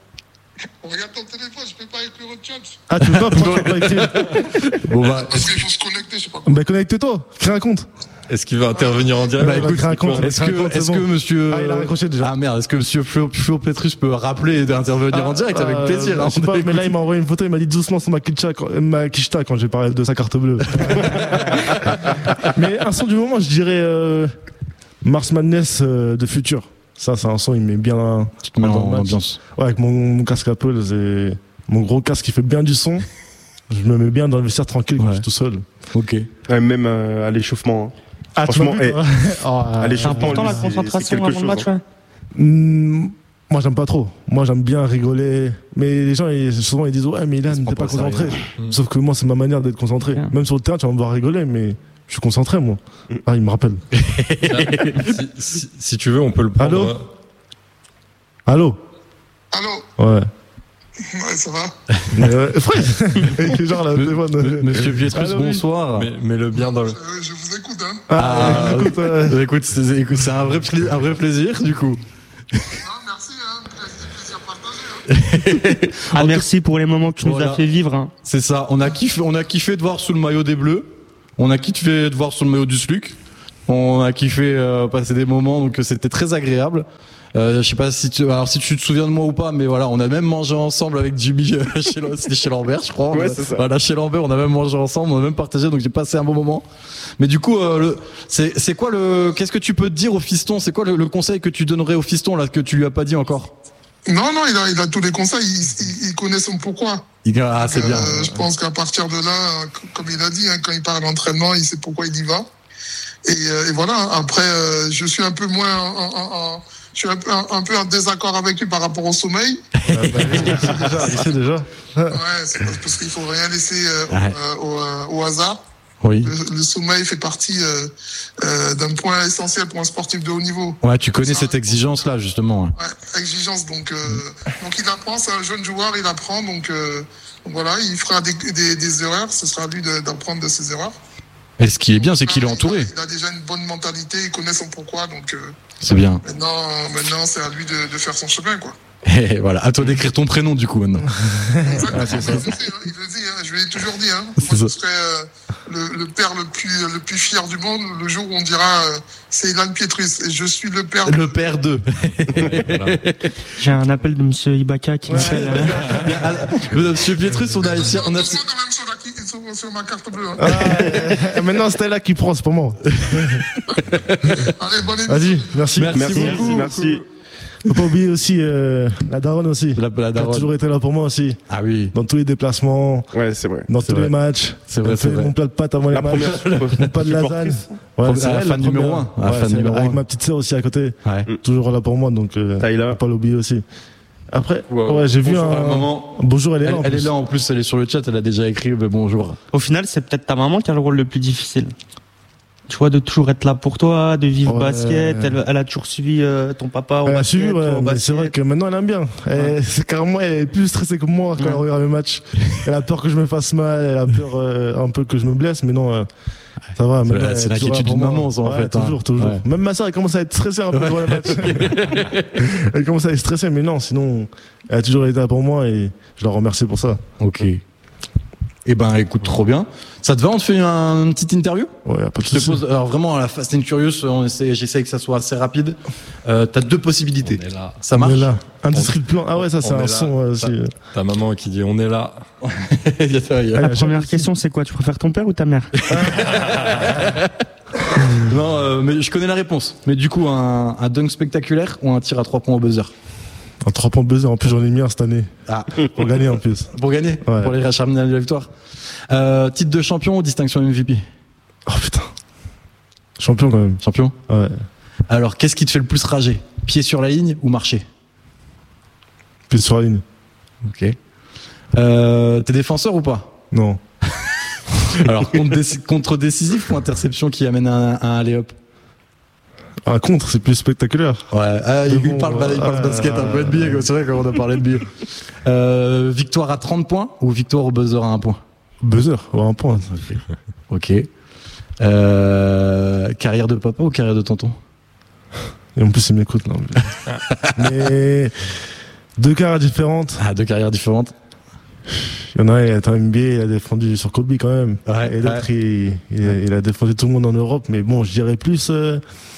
F: Regarde ton téléphone, je peux pas écrire au chat.
C: Ah, tu veux pas? Pourquoi tu peux pas écrire?
A: Bon bah,
F: Parce qu'il faut se connecter, je sais pas quoi.
C: Bah, connecte-toi. Crée un compte.
D: Est-ce qu'il va intervenir en direct?
A: bah
C: il va
A: écoute,
C: créer un compte.
A: est-ce
C: il va créer un
A: que,
C: compte, c'est
A: est-ce que
C: bon.
A: monsieur.
C: Ah, il a raccroché déjà.
A: Ah merde, est-ce que monsieur Flo, Flo Petrus peut rappeler et d'intervenir en direct avec
C: Euh,
A: plaisir hein,
C: Je sais
A: on
C: pas,
A: a
C: mais là, il m'a envoyé une photo, il m'a dit doucement sur ma Kishta quand, ma Kishta quand j'ai parlé de sa carte bleue. Mais un son du moment, je dirais euh, Mars Madness euh, de Future. Ça, c'est un son, il met bien.
A: Tu te mets
C: dans
A: en
C: le match.
A: ambiance.
C: Ouais, avec mon, mon casque Apple, c'est mon gros casque qui fait bien du son. Je me mets bien dans le vestiaire tranquille quand
A: Ouais.
C: je suis tout seul.
A: Ok.
E: Ouais, même euh, à l'échauffement. hein.
C: Ah,
E: Franchement,
C: tu m'as vu,
E: eh,
C: toi Oh, euh,
E: à
B: C'est
E: l'échauffement,
B: important
E: lui,
B: la
E: c'est-
B: concentration
E: c'est quelque
B: avant le match,
E: chose, hein.
B: ouais.
C: hmm, moi, j'aime pas trop. Moi, j'aime bien rigoler. Mais les gens, ils, souvent, ils disent ouais, mais Ilan,
A: se
C: t'es
A: prend
C: pas
A: pas au
C: concentré.
A: sérieux.
D: Mm.
C: Sauf que moi, c'est ma manière d'être concentré.
B: Bien.
C: Même sur le terrain, tu vas me voir rigoler, mais je suis concentré, moi. Ah, il me rappelle.
D: si, si- si tu veux, on peut le prendre.
C: Allô
D: euh,
C: Allô
F: Allô?
C: Ouais.
F: Ouais, ça va?
C: Mais, euh, frère, genre là,
A: Me-
C: téléphone.
A: me- Monsieur Pietrus,
C: Allô, oui.
A: bonsoir.
D: mais, mais le bien dans le.
F: Euh, je vous écoute, hein.
C: Ah,
A: Ah,
C: écoute, euh,
A: Euh, Écoute, c'est écoute, c'est un vrai, pla- un vrai plaisir du coup.
F: Non, merci, hein. Plaisir, plaisir partagé. Hein.
B: Ah, merci pour les moments que tu nous
A: Voilà.
B: as fait vivre. Hein.
A: C'est ça. On a kiffé, on a kiffé de voir sous le maillot des Bleus. On a kiffé de voir sous le maillot du S L U C. On a kiffé euh, passer des moments, donc c'était très agréable. Euh, je sais pas si tu, alors si tu te souviens de moi ou pas, mais voilà, on a même mangé ensemble avec Jimmy euh, chez, c'était chez Lambert, je crois.
E: Ouais,
A: On a-
E: c'est ça.
A: Voilà, chez Lambert, on a même mangé ensemble, on a même partagé, donc j'ai passé un bon moment. Mais du coup, euh, le, c'est, c'est quoi le, qu'est-ce que tu peux te dire au fiston? C'est quoi le, le conseil que tu donnerais au fiston là que tu lui as pas dit encore?
F: Non, non, il a, il a tous les conseils. Il, il, il connaît son pourquoi.
A: Il- Ah, c'est
F: Euh,
A: bien.
F: Je pense qu'à partir de là, c- comme il a dit, hein, quand il parle d'entraînement, il sait pourquoi il y va. Et, euh, et voilà. Après, euh, je suis un peu moins, en, en, en, je suis un peu, un, un peu en désaccord avec lui par rapport au sommeil.
C: Ah, bah, je sais déjà.
F: Ouais, c'est parce qu'il faut rien laisser euh,
A: Ouais.
F: au, au, euh, au hasard.
A: Oui.
F: Le, le sommeil fait partie euh, euh, d'un point essentiel pour un sportif de haut niveau.
A: Ouais, tu connais cette exigence-là, justement.
F: Ouais, exigence. Donc, euh, donc il apprend. C'est un jeune joueur, il apprend. Donc, euh, donc voilà, il fera des, des, des erreurs. Ce sera à lui de, d'apprendre de ses erreurs.
A: Et ce qui est bien, c'est qu'il est
F: Il a-
A: entouré.
F: Il a déjà une bonne mentalité. Il connaît son pourquoi. Donc euh,
A: C'est bien.
F: maintenant, maintenant, c'est à lui de, de faire son chemin, quoi.
A: Et voilà, à toi d'écrire ton prénom, du coup, maintenant.
F: Exactement. Il le dit, hein, il le dit, hein, je lui ai toujours dit. Hein.
A: C'est
F: Moi,
A: ça.
F: je serai euh, le, le père le plus, le plus fier du monde le jour où on dira euh, c'est Ilan Pietrus et je suis le père.
A: Le père d'eux.
B: J'ai un appel de Monsieur Ibaka qui m'appelle. euh,
A: Monsieur Pietrus, on a ici, on a,
F: Attention quand même sur, la, sur, sur ma carte bleue. Hein.
C: Ah, maintenant, c'était là qui prend en ce moment.
F: Allez, bonne émission.
C: Vas-y, merci.
A: Merci
E: Merci,
A: beaucoup.
E: merci.
C: Faut pas oublier aussi euh, la daronne aussi.
A: La- la
C: Qui a
A: daronne.
C: toujours été là pour moi aussi.
A: Ah oui,
C: Dans tous les déplacements,
E: Ouais, c'est vrai.
C: dans
A: C'est
C: tous
A: vrai.
C: les matchs.
A: C'est vrai,
C: Elle
A: c'est
C: fait
A: vrai.
C: mon plat de pâtes avant les
E: La
C: matchs.
E: première
C: Mon pas de lasagne. Ouais,
A: Première-
C: c'est
A: la
C: elle,
A: fan numéro
C: première.
A: un. La
C: Ouais,
A: fan
C: c'est
A: numéro
C: avec
A: un.
C: ma petite sœur aussi à côté.
A: ouais.
C: Toujours là pour moi, donc euh,
E: Tyler.
C: faut pas l'oublier aussi. Après,
A: Ouais,
C: ouais, j'ai vu
A: bonjour à
C: un.
A: la maman.
C: Bonjour, elle est là.
A: Elle,
C: en
A: elle est
C: plus.
A: là en plus, elle est sur le chat, elle a déjà écrit mais bonjour.
B: Au final, c'est peut-être ta maman qui a le rôle le plus difficile. Tu vois, de toujours être là pour toi, de vivre
C: Ouais.
B: basket. Elle, elle a toujours suivi euh, ton papa au
C: Elle a
B: basket.
C: suivi, ouais,
B: toi au
C: mais
B: basket.
C: c'est vrai que maintenant elle aime bien. Elle- C'est carrément, elle est plus stressée que moi quand
B: Ouais.
C: elle regarde les matchs. Elle a peur que je me fasse mal, elle a peur euh, un peu que je me blesse, mais non, euh, ça va.
A: C'est
C: maintenant,
A: la-
C: elle
A: c'est
C: est toujours
A: l'inquiétude
C: là pour
A: d'une
C: moi.
A: maman, ça, en
C: Ouais,
A: fait, hein.
C: Toujours, toujours.
A: Ouais.
C: Même ma soeur, elle commence à être stressée un peu devant les matchs. Elle commence à être stressée, mais non, sinon, elle a toujours été là pour moi et je la remercie pour ça.
A: Ok. Eh ben, écoute, trop bien. Ça te va, on te fait un- une petite interview?
C: Ouais, y a pas de
A: Je te
C: souci.
A: pose, alors vraiment, à la Fast and Curious, on essaie- j'essaie que ça soit assez rapide. Euh, t'as deux possibilités.
D: On est là.
A: Ça
C: On
A: marche?
C: est là. Industrie de plan. Ah ouais, ça, c'est
D: On est
C: un
D: là.
C: son euh, aussi.
D: Ta maman qui dit on est là.
A: Il y a ça, il y a-
B: La première question, c'est quoi? Tu préfères ton père ou ta mère?
A: Non, euh, mais je connais la réponse. Mais du coup, un, un dunk spectaculaire ou un tir à trois points au buzzer?
C: Un trois points buzzer, en plus j'en ai mis un cette année.
A: Ah,
C: Pour gagner en plus.
A: pour gagner?
C: Ouais.
A: Pour les racharner à la victoire? Euh, titre de champion ou distinction M V P?
C: Oh putain. Champion quand même.
A: Champion?
C: Ouais.
A: Alors, qu'est-ce qui te fait le plus rager? Pied sur la ligne ou marcher?
C: Puis sur la ligne.
A: Ok. Euh, t'es défenseur ou pas?
C: Non.
A: Alors, contre, déci- contre décisif ou interception qui amène un, un alley-up?
C: Un contre, c'est plus spectaculaire.
A: Ouais, ah, il,
C: Mais
A: il
C: bon,
A: parle, il parle
C: euh,
A: basket un peu N B A, quoi. C'est vrai qu'on a parlé de N B A. Euh, victoire à trente points ou victoire au buzzer à un point?
C: Buzzer, ouais, un point.
A: Ok. Euh, carrière de papa ou carrière de tonton?
C: Et en plus, il m'écoute là. Mais deux carrières différentes.
A: Ah, deux carrières différentes.
C: Il y en a un, il est en N B A, il a défendu sur Kobe quand même.
A: Ouais,
C: Et l'autre, il, il, a- il a défendu tout le monde en Europe. Mais bon, je dirais plus. euh,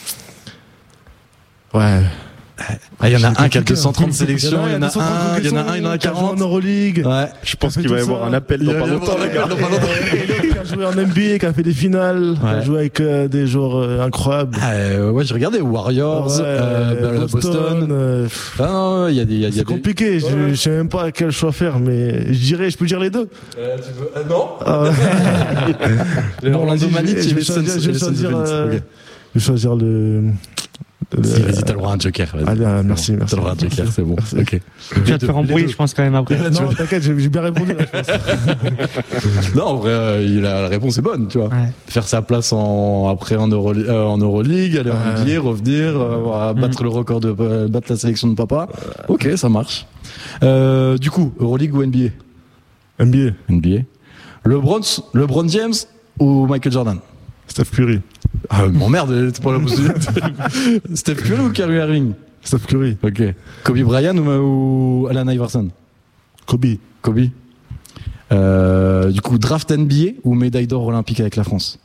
C: Ouais.
A: Ah, il y en a
C: C'est
A: un qui a
C: compliqué,
A: deux cent trente
C: hein.
A: sélections, il y en a un, il y en a un, il y en a
C: qui a joué en
A: quarante.
C: Euroleague.
A: Ouais.
E: Je pense
C: fait
E: qu'il va y
C: tout
E: avoir
C: ça.
E: un appel
A: Il
E: dans
A: va
E: pas
A: y avoir
E: longtemps,
A: un
E: les gars.
A: appel dans pas longtemps.
C: Et l'autre qui a joué en N B A, qui a fait des finales, qui a
A: Ouais.
C: joué avec euh, des joueurs euh, incroyables.
A: Ah, euh, ouais, j'ai regardé Warriors,
C: Ouais,
A: euh, Boston.
C: euh,
A: Ah non, il y a des, il y a, il y a
C: c'est
A: des-
C: compliqué, je, je sais même pas quel choix faire, mais je dirais, je peux dire les deux.
A: Euh, tu veux- euh, non.
C: Ah ouais.
A: Les
C: Bon,
A: Orlando
C: vas-y,
A: Magic,
C: je
A: et
C: vais
A: les Suns-
C: choisir- je vais
A: et les Suns de
C: choisir,
A: Phoenix.
C: euh,
A: Ok.
C: Je vais choisir le. le-
A: Si, vas-y, t'as le droit à un joker. vas-y.
C: Allez, ah, merci,
A: T'as
C: merci.
A: le droit à un joker, c'est bon.
C: Merci.
A: Ok.
B: Tu vas te faire embrouiller, je pense, quand même, après.
C: Non, t'inquiète, j'ai j'ai bien répondu là, je pense.
A: Non, en vrai, euh, il a, la réponse est bonne, tu vois.
B: Ouais.
A: Faire sa place en, après en, Euro, euh, en Euroleague, aller en
C: Ouais.
A: N B A, revenir, euh, voilà, battre le record de, euh, battre la sélection de papa. Ok, ça marche. Euh, du coup, Euroleague ou N B A?
C: N B A,
A: N B A. LeBron, LeBron James ou Michael Jordan?
C: Steph Curry.
A: Ah, mon merde, c'est pas la possibilité. Steph Curry ou Kyrie Irving?
C: Steph Curry.
A: Ok. Kobe Bryant ou, ou Allen Iverson?
C: Kobe.
A: Kobe. Euh, du coup, draft N B A ou médaille d'or olympique avec la France?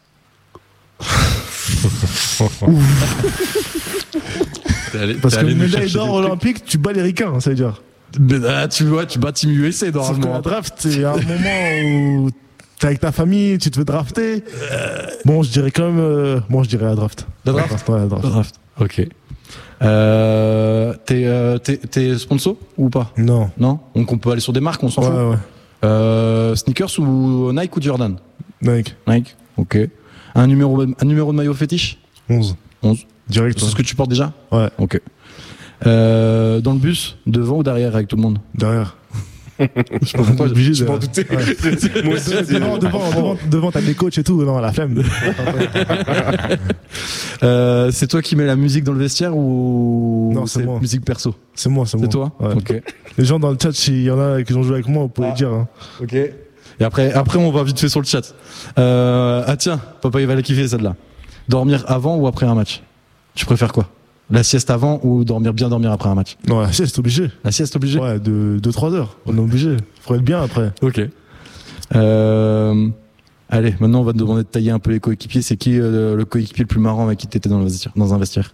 D: T'es allé-
C: Parce
D: t'es
C: que
D: allé nous
C: médaille
D: chercher
C: d'or
D: des trucs.
C: olympique, tu bats les ricains, ça veut dire.
A: Mais, ah, tu vois, tu bats Team U S A
C: Sauf que
A: normalement.
C: la draft, c'est un moment où t'es avec ta famille, tu te fais drafter. Bon, je dirais quand même. euh, Bon, je dirais la draft.
A: La draft?
C: Ouais, la draft.
A: Draft. Ok. Euh, t'es, euh, t'es, t'es sponsor ou pas?
C: Non.
A: Non? Donc on peut aller sur des marques, on s'en
C: Ouais,
A: fout.
C: ouais.
A: Euh, sneakers ou Nike ou Jordan?
C: Nike.
A: Nike. Ok. Un numéro, un numéro de maillot fétiche?
C: onze.
A: onze.
C: Direct.
A: C'est ce que tu portes déjà?
C: Ouais.
A: Ok. Euh, dans le bus, devant ou derrière avec tout le monde?
C: Derrière.
A: Je sais pas pourquoi,
C: obligé
A: je
C: de-
A: m'en doutais.
C: Ouais.
E: Moi aussi, c'est-
C: devant, devant, devant, devant, t'as des coachs et tout. Non, la flemme.
A: Euh, c'est toi qui mets la musique dans le vestiaire ou
C: Non, c'est moi.
A: musique perso?
C: C'est moi, c'est moi.
A: C'est toi?
C: Ouais.
A: Ok.
C: Les gens dans le chat, s'il y en a qui ont joué avec moi, vous pouvez
A: Ah.
C: dire. Hein.
A: Ok. Et après, après, on va vite fait sur le chat. Euh, ah tiens, papa, il va la kiffer celle-là. Dormir avant ou après un match? Tu préfères quoi? La sieste avant ou dormir bien dormir après un match?
C: Non, la sieste, c'est obligé.
A: La sieste obligée?
C: Ouais, de deux trois heures. On est obligé. Faut être bien après.
A: Ok. Euh, allez, maintenant on va te demander de tailler un peu les coéquipiers. C'est qui euh, le coéquipier le plus marrant avec qui t'étais dans, le vestiaire, dans un vestiaire?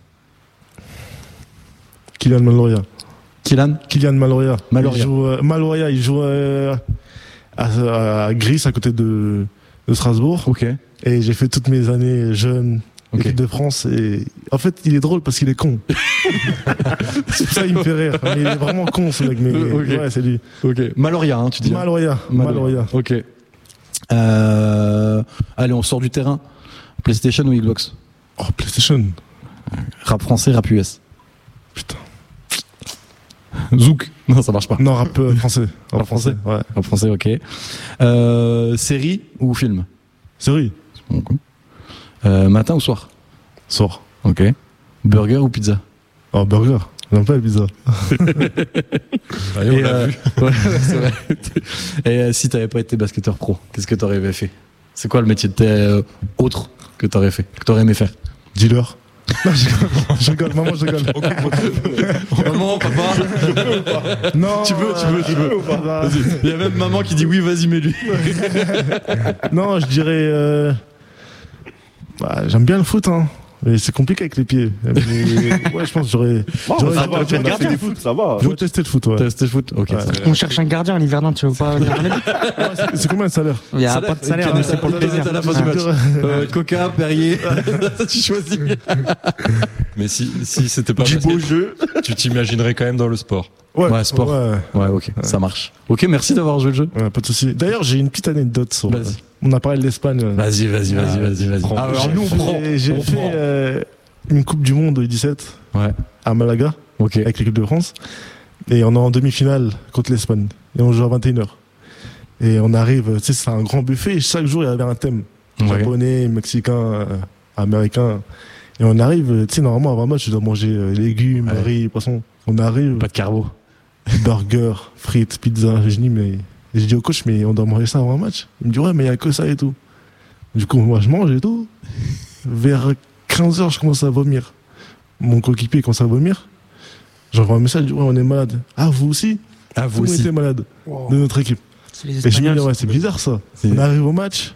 C: Kylian Maloria.
A: Kylian?
C: Kylian Maloria.
A: Maloria.
C: Il joue, euh, Maloria, il joue euh, à, à Gris, à côté de, de Strasbourg.
A: Ok.
C: Et j'ai fait toutes mes années jeunes,
A: Ok.
C: équipe de France. Et en fait, il est drôle parce qu'il est con. C'est pour ça qu'il me fait rire. Mais il est vraiment con, ce mec. Mais
A: Ok.
C: ouais, c'est lui.
A: Ok. Maloria, hein, tu dis. hein.
C: Maloria. Maloria.
A: Ok. Euh, allez, on sort du terrain. PlayStation ou Xbox?
C: Oh, PlayStation.
A: Rap français, rap U S.
C: Putain.
A: Zouk. Non, ça marche pas.
C: Non, rap euh, français.
A: Rap français.
C: Ouais.
A: Rap français, ok. Euh, série ou film?
C: Série.
A: Ok. Euh, matin ou soir?
C: Sort.
A: Ok. Burger ou pizza?
C: Oh, burger. J'aime pas les pizzas.
D: Allez, on
A: Et,
D: l'a
A: euh,
D: vu.
A: ouais, c'est vrai. Et euh, si t'avais pas été basketteur pro, qu'est-ce que t'aurais fait? C'est quoi le métier de tes, euh, autre que t'aurais fait, que t'aurais aimé faire?
C: Dealer. Non, je rigole. Je rigole. Maman, je rigole.
A: Maman, papa.
C: Non.
A: Tu veux, tu veux, tu veux.
C: euh, vas-y.
A: Vas-y. Il y a même maman qui dit oui, vas-y, mets-lui.
C: Non, je dirais. Euh... Bah, j'aime bien le foot, hein. Mais c'est compliqué avec les pieds. Mais, ouais, je pense que j'aurais.
E: Non,
C: j'aurais-
E: ça
C: j'aurais-
E: va, tu
C: j'aurais
E: as fait
C: testé
E: du
C: le
E: foot, ça va.
C: Je vais tester le foot, ouais.
A: T'as testé le foot? Ok.
C: Ouais.
A: ça va.
B: On cherche un gardien, un Liverdun, tu veux pas venir en aider?
C: Ouais, c'est- C'est combien le salaire?
B: Il y a
A: Salaire,
B: pas de salaire,
A: ok,
B: mais c'est pour le
A: t'as-
B: plaisir.
A: t'as la fin du
B: Ah.
A: match. Euh, Coca, Perrier, tu choisis.
D: Mais si, si c'était pas
E: Du
D: basket,
E: beau jeu.
D: tu t'imaginerais quand même dans le sport.
A: Ouais, sport.
C: Ouais,
A: Ouais, ok, ça marche. Ok, merci d'avoir joué le jeu.
C: ouais, pas de soucis. D'ailleurs, j'ai une petite anecdote sur.
A: Vas-y.
C: On a parlé de l'Espagne.
A: Vas-y, vas-y, vas-y, vas-y, vas-y.
D: prends.
A: Ah, alors nous on
C: J'ai-
A: prend.
C: J'ai
A: On
C: fait
A: prend.
C: euh, une Coupe du Monde U dix-sept
A: Ouais.
C: à Malaga
A: Ok.
C: avec l'équipe de France. Et on est en demi-finale contre l'Espagne. Et on joue à vingt et une heures. Et on arrive, tu sais, c'est un grand buffet. Et chaque jour, il y avait un thème.
A: Ouais.
C: Japonais, mexicain, euh, américain. Et on arrive, tu sais, normalement, avant le match, je dois manger euh, légumes,
A: Ouais.
C: riz, poisson. On arrive,
A: Pas de carbo.
C: burger, frites, pizza. Je dis, mais, et je dis au coach, mais on doit manger ça avant un match. Il me dit, ouais, mais il n'y a que ça et tout. Du coup, moi, je mange et tout. Vers quinze heures, je commence à vomir. Mon coéquipier commence à vomir. J'envoie un message, je dis, ouais, on est malade. Ah, vous aussi?
A: Ah,
C: Tout
A: vous
C: le monde
A: aussi.
C: était malade de notre équipe.
B: C'est les
C: Et je me
B: Espagnols.
C: dis, ouais, c'est bizarre ça.
A: C'est-
C: On arrive au match,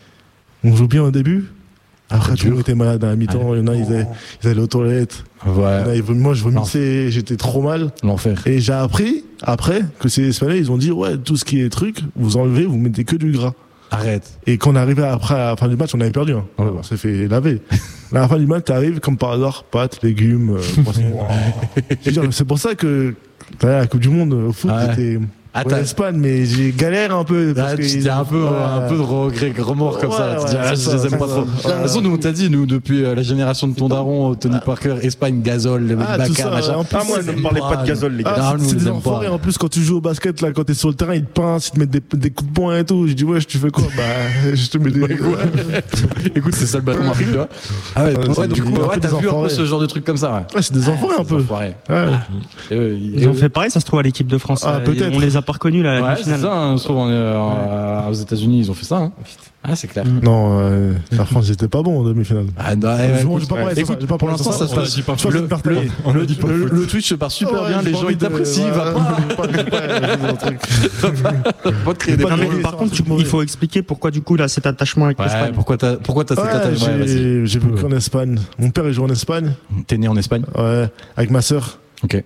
C: on joue bien au début. Après,
A: C'est
C: tout le monde
A: dur.
C: était malade à la mi-temps. Il y en a, ils allaient, ils allaient aux toilettes. Il y en
A: Ouais,
C: a, ils vom- moi, je vomissais, j'étais trop mal.
A: l'enfer.
C: Et j'ai appris, après, que ces Espagnols, ils ont dit, ouais, tout ce qui est truc, vous enlevez, vous mettez que du gras.
A: Arrête.
C: Et quand on arrivait après, à la fin du match, on avait perdu. Hein.
A: Ouais.
C: On s'est fait laver. À la fin du match, t'arrives, comme par hasard, pâtes, légumes, euh, poissons. Je veux dire, c'est pour ça que, t'as la Coupe du Monde au foot,
A: Ouais.
C: j'étais,
A: Ah,
C: ouais,
A: t'as-
C: l'Espagne, mais j'ai galère un peu. Parce
A: Ah,
C: que
A: tu
C: ils
A: dis un
C: ont-
A: peu,
C: ouais.
A: un peu de regret, remords comme ça.
C: Ouais,
A: Tu dis,
C: ouais,
A: ah,
C: c'est
A: je les
C: ça,
A: aime pas
C: c'est
A: trop.
C: ça.
A: De toute façon, nous, on t'a dit, nous, depuis euh, la génération de ton daron, Tony Parker, Espagne, Gazole, le
C: Ah, tout
A: Baca,
C: ça,
A: machin.
C: en plus,
E: Ah, moi, ne me parlez pas de gazole, les gars.
C: Ah,
A: Non, nous,
C: c'est
A: on les
C: des
A: aime pas.
C: enfoirés. En plus, quand tu joues au basket, là, quand t'es sur le terrain, ils te pincent, ils te mettent des, des coups de poing et tout. Je dis, ouais, tu fais quoi? Bah, je te mets des coups.
A: Écoute, c'est ça le bâton d'Afrique, tu vois. Ah ouais,
C: Ouais,
A: ouais,
C: c'est
A: du
C: des-
A: coup,
C: un peu
A: ouais,
C: des
A: t'as vu un peu
C: enfoirés.
A: ce genre de truc comme ça, ouais.
C: Ouais, c'est des enfoirés un peu.
A: Enfoirés.
C: Ouais.
A: Et eux,
B: Ils ont fait pareil, ça se trouve, à l'équipe de France.
C: Ah,
B: Euh,
C: peut-être.
B: On les a pas reconnus, là, à la
A: Ouais, c'est
B: finale.
A: ça, hein, sauf en, euh, aux États-Unis, ils ont fait ça. Hein. Ah, c'est clair.
C: Non, euh, la France, j'étais pas bon en demi-finale.
A: Ah, non, ouais,
C: Je-
A: ouais,
C: je
A: écoute,
C: vais pas parler de ça,
A: écoute,
C: je vais pas
A: pour
C: parler de
A: l'instant,
C: ça.
A: ça se
C: On
A: passe
C: a-
A: super.
C: je vais
A: Le,
C: me partager.
A: le-
C: On
A: le-
C: a dit pas
A: le-
C: foot.
A: le Twitch se passe super
C: Ouais,
A: bien,
C: j'ai
A: les
C: pas
A: gens
C: envie
A: ils
C: de-
A: t'apprécient, va
C: ouais,
A: pas,
C: j'ai pas- j'ai pas- j'ai pas un truc.
A: pas te créer des
C: Pas
B: Non,
C: de
B: mais
A: problèmes.
B: par contre, tu- il faut expliquer pourquoi, du coup, là, cet attachement avec
A: Ouais,
B: l'Espagne.
A: pourquoi t'as, pourquoi t'as cet
C: Ouais,
A: attachement? Ouais, vas-y.
C: j'ai j'ai vécu en Espagne. Mon père, il joue en Espagne.
A: T'es né en Espagne?
C: Ouais, avec ma sœur.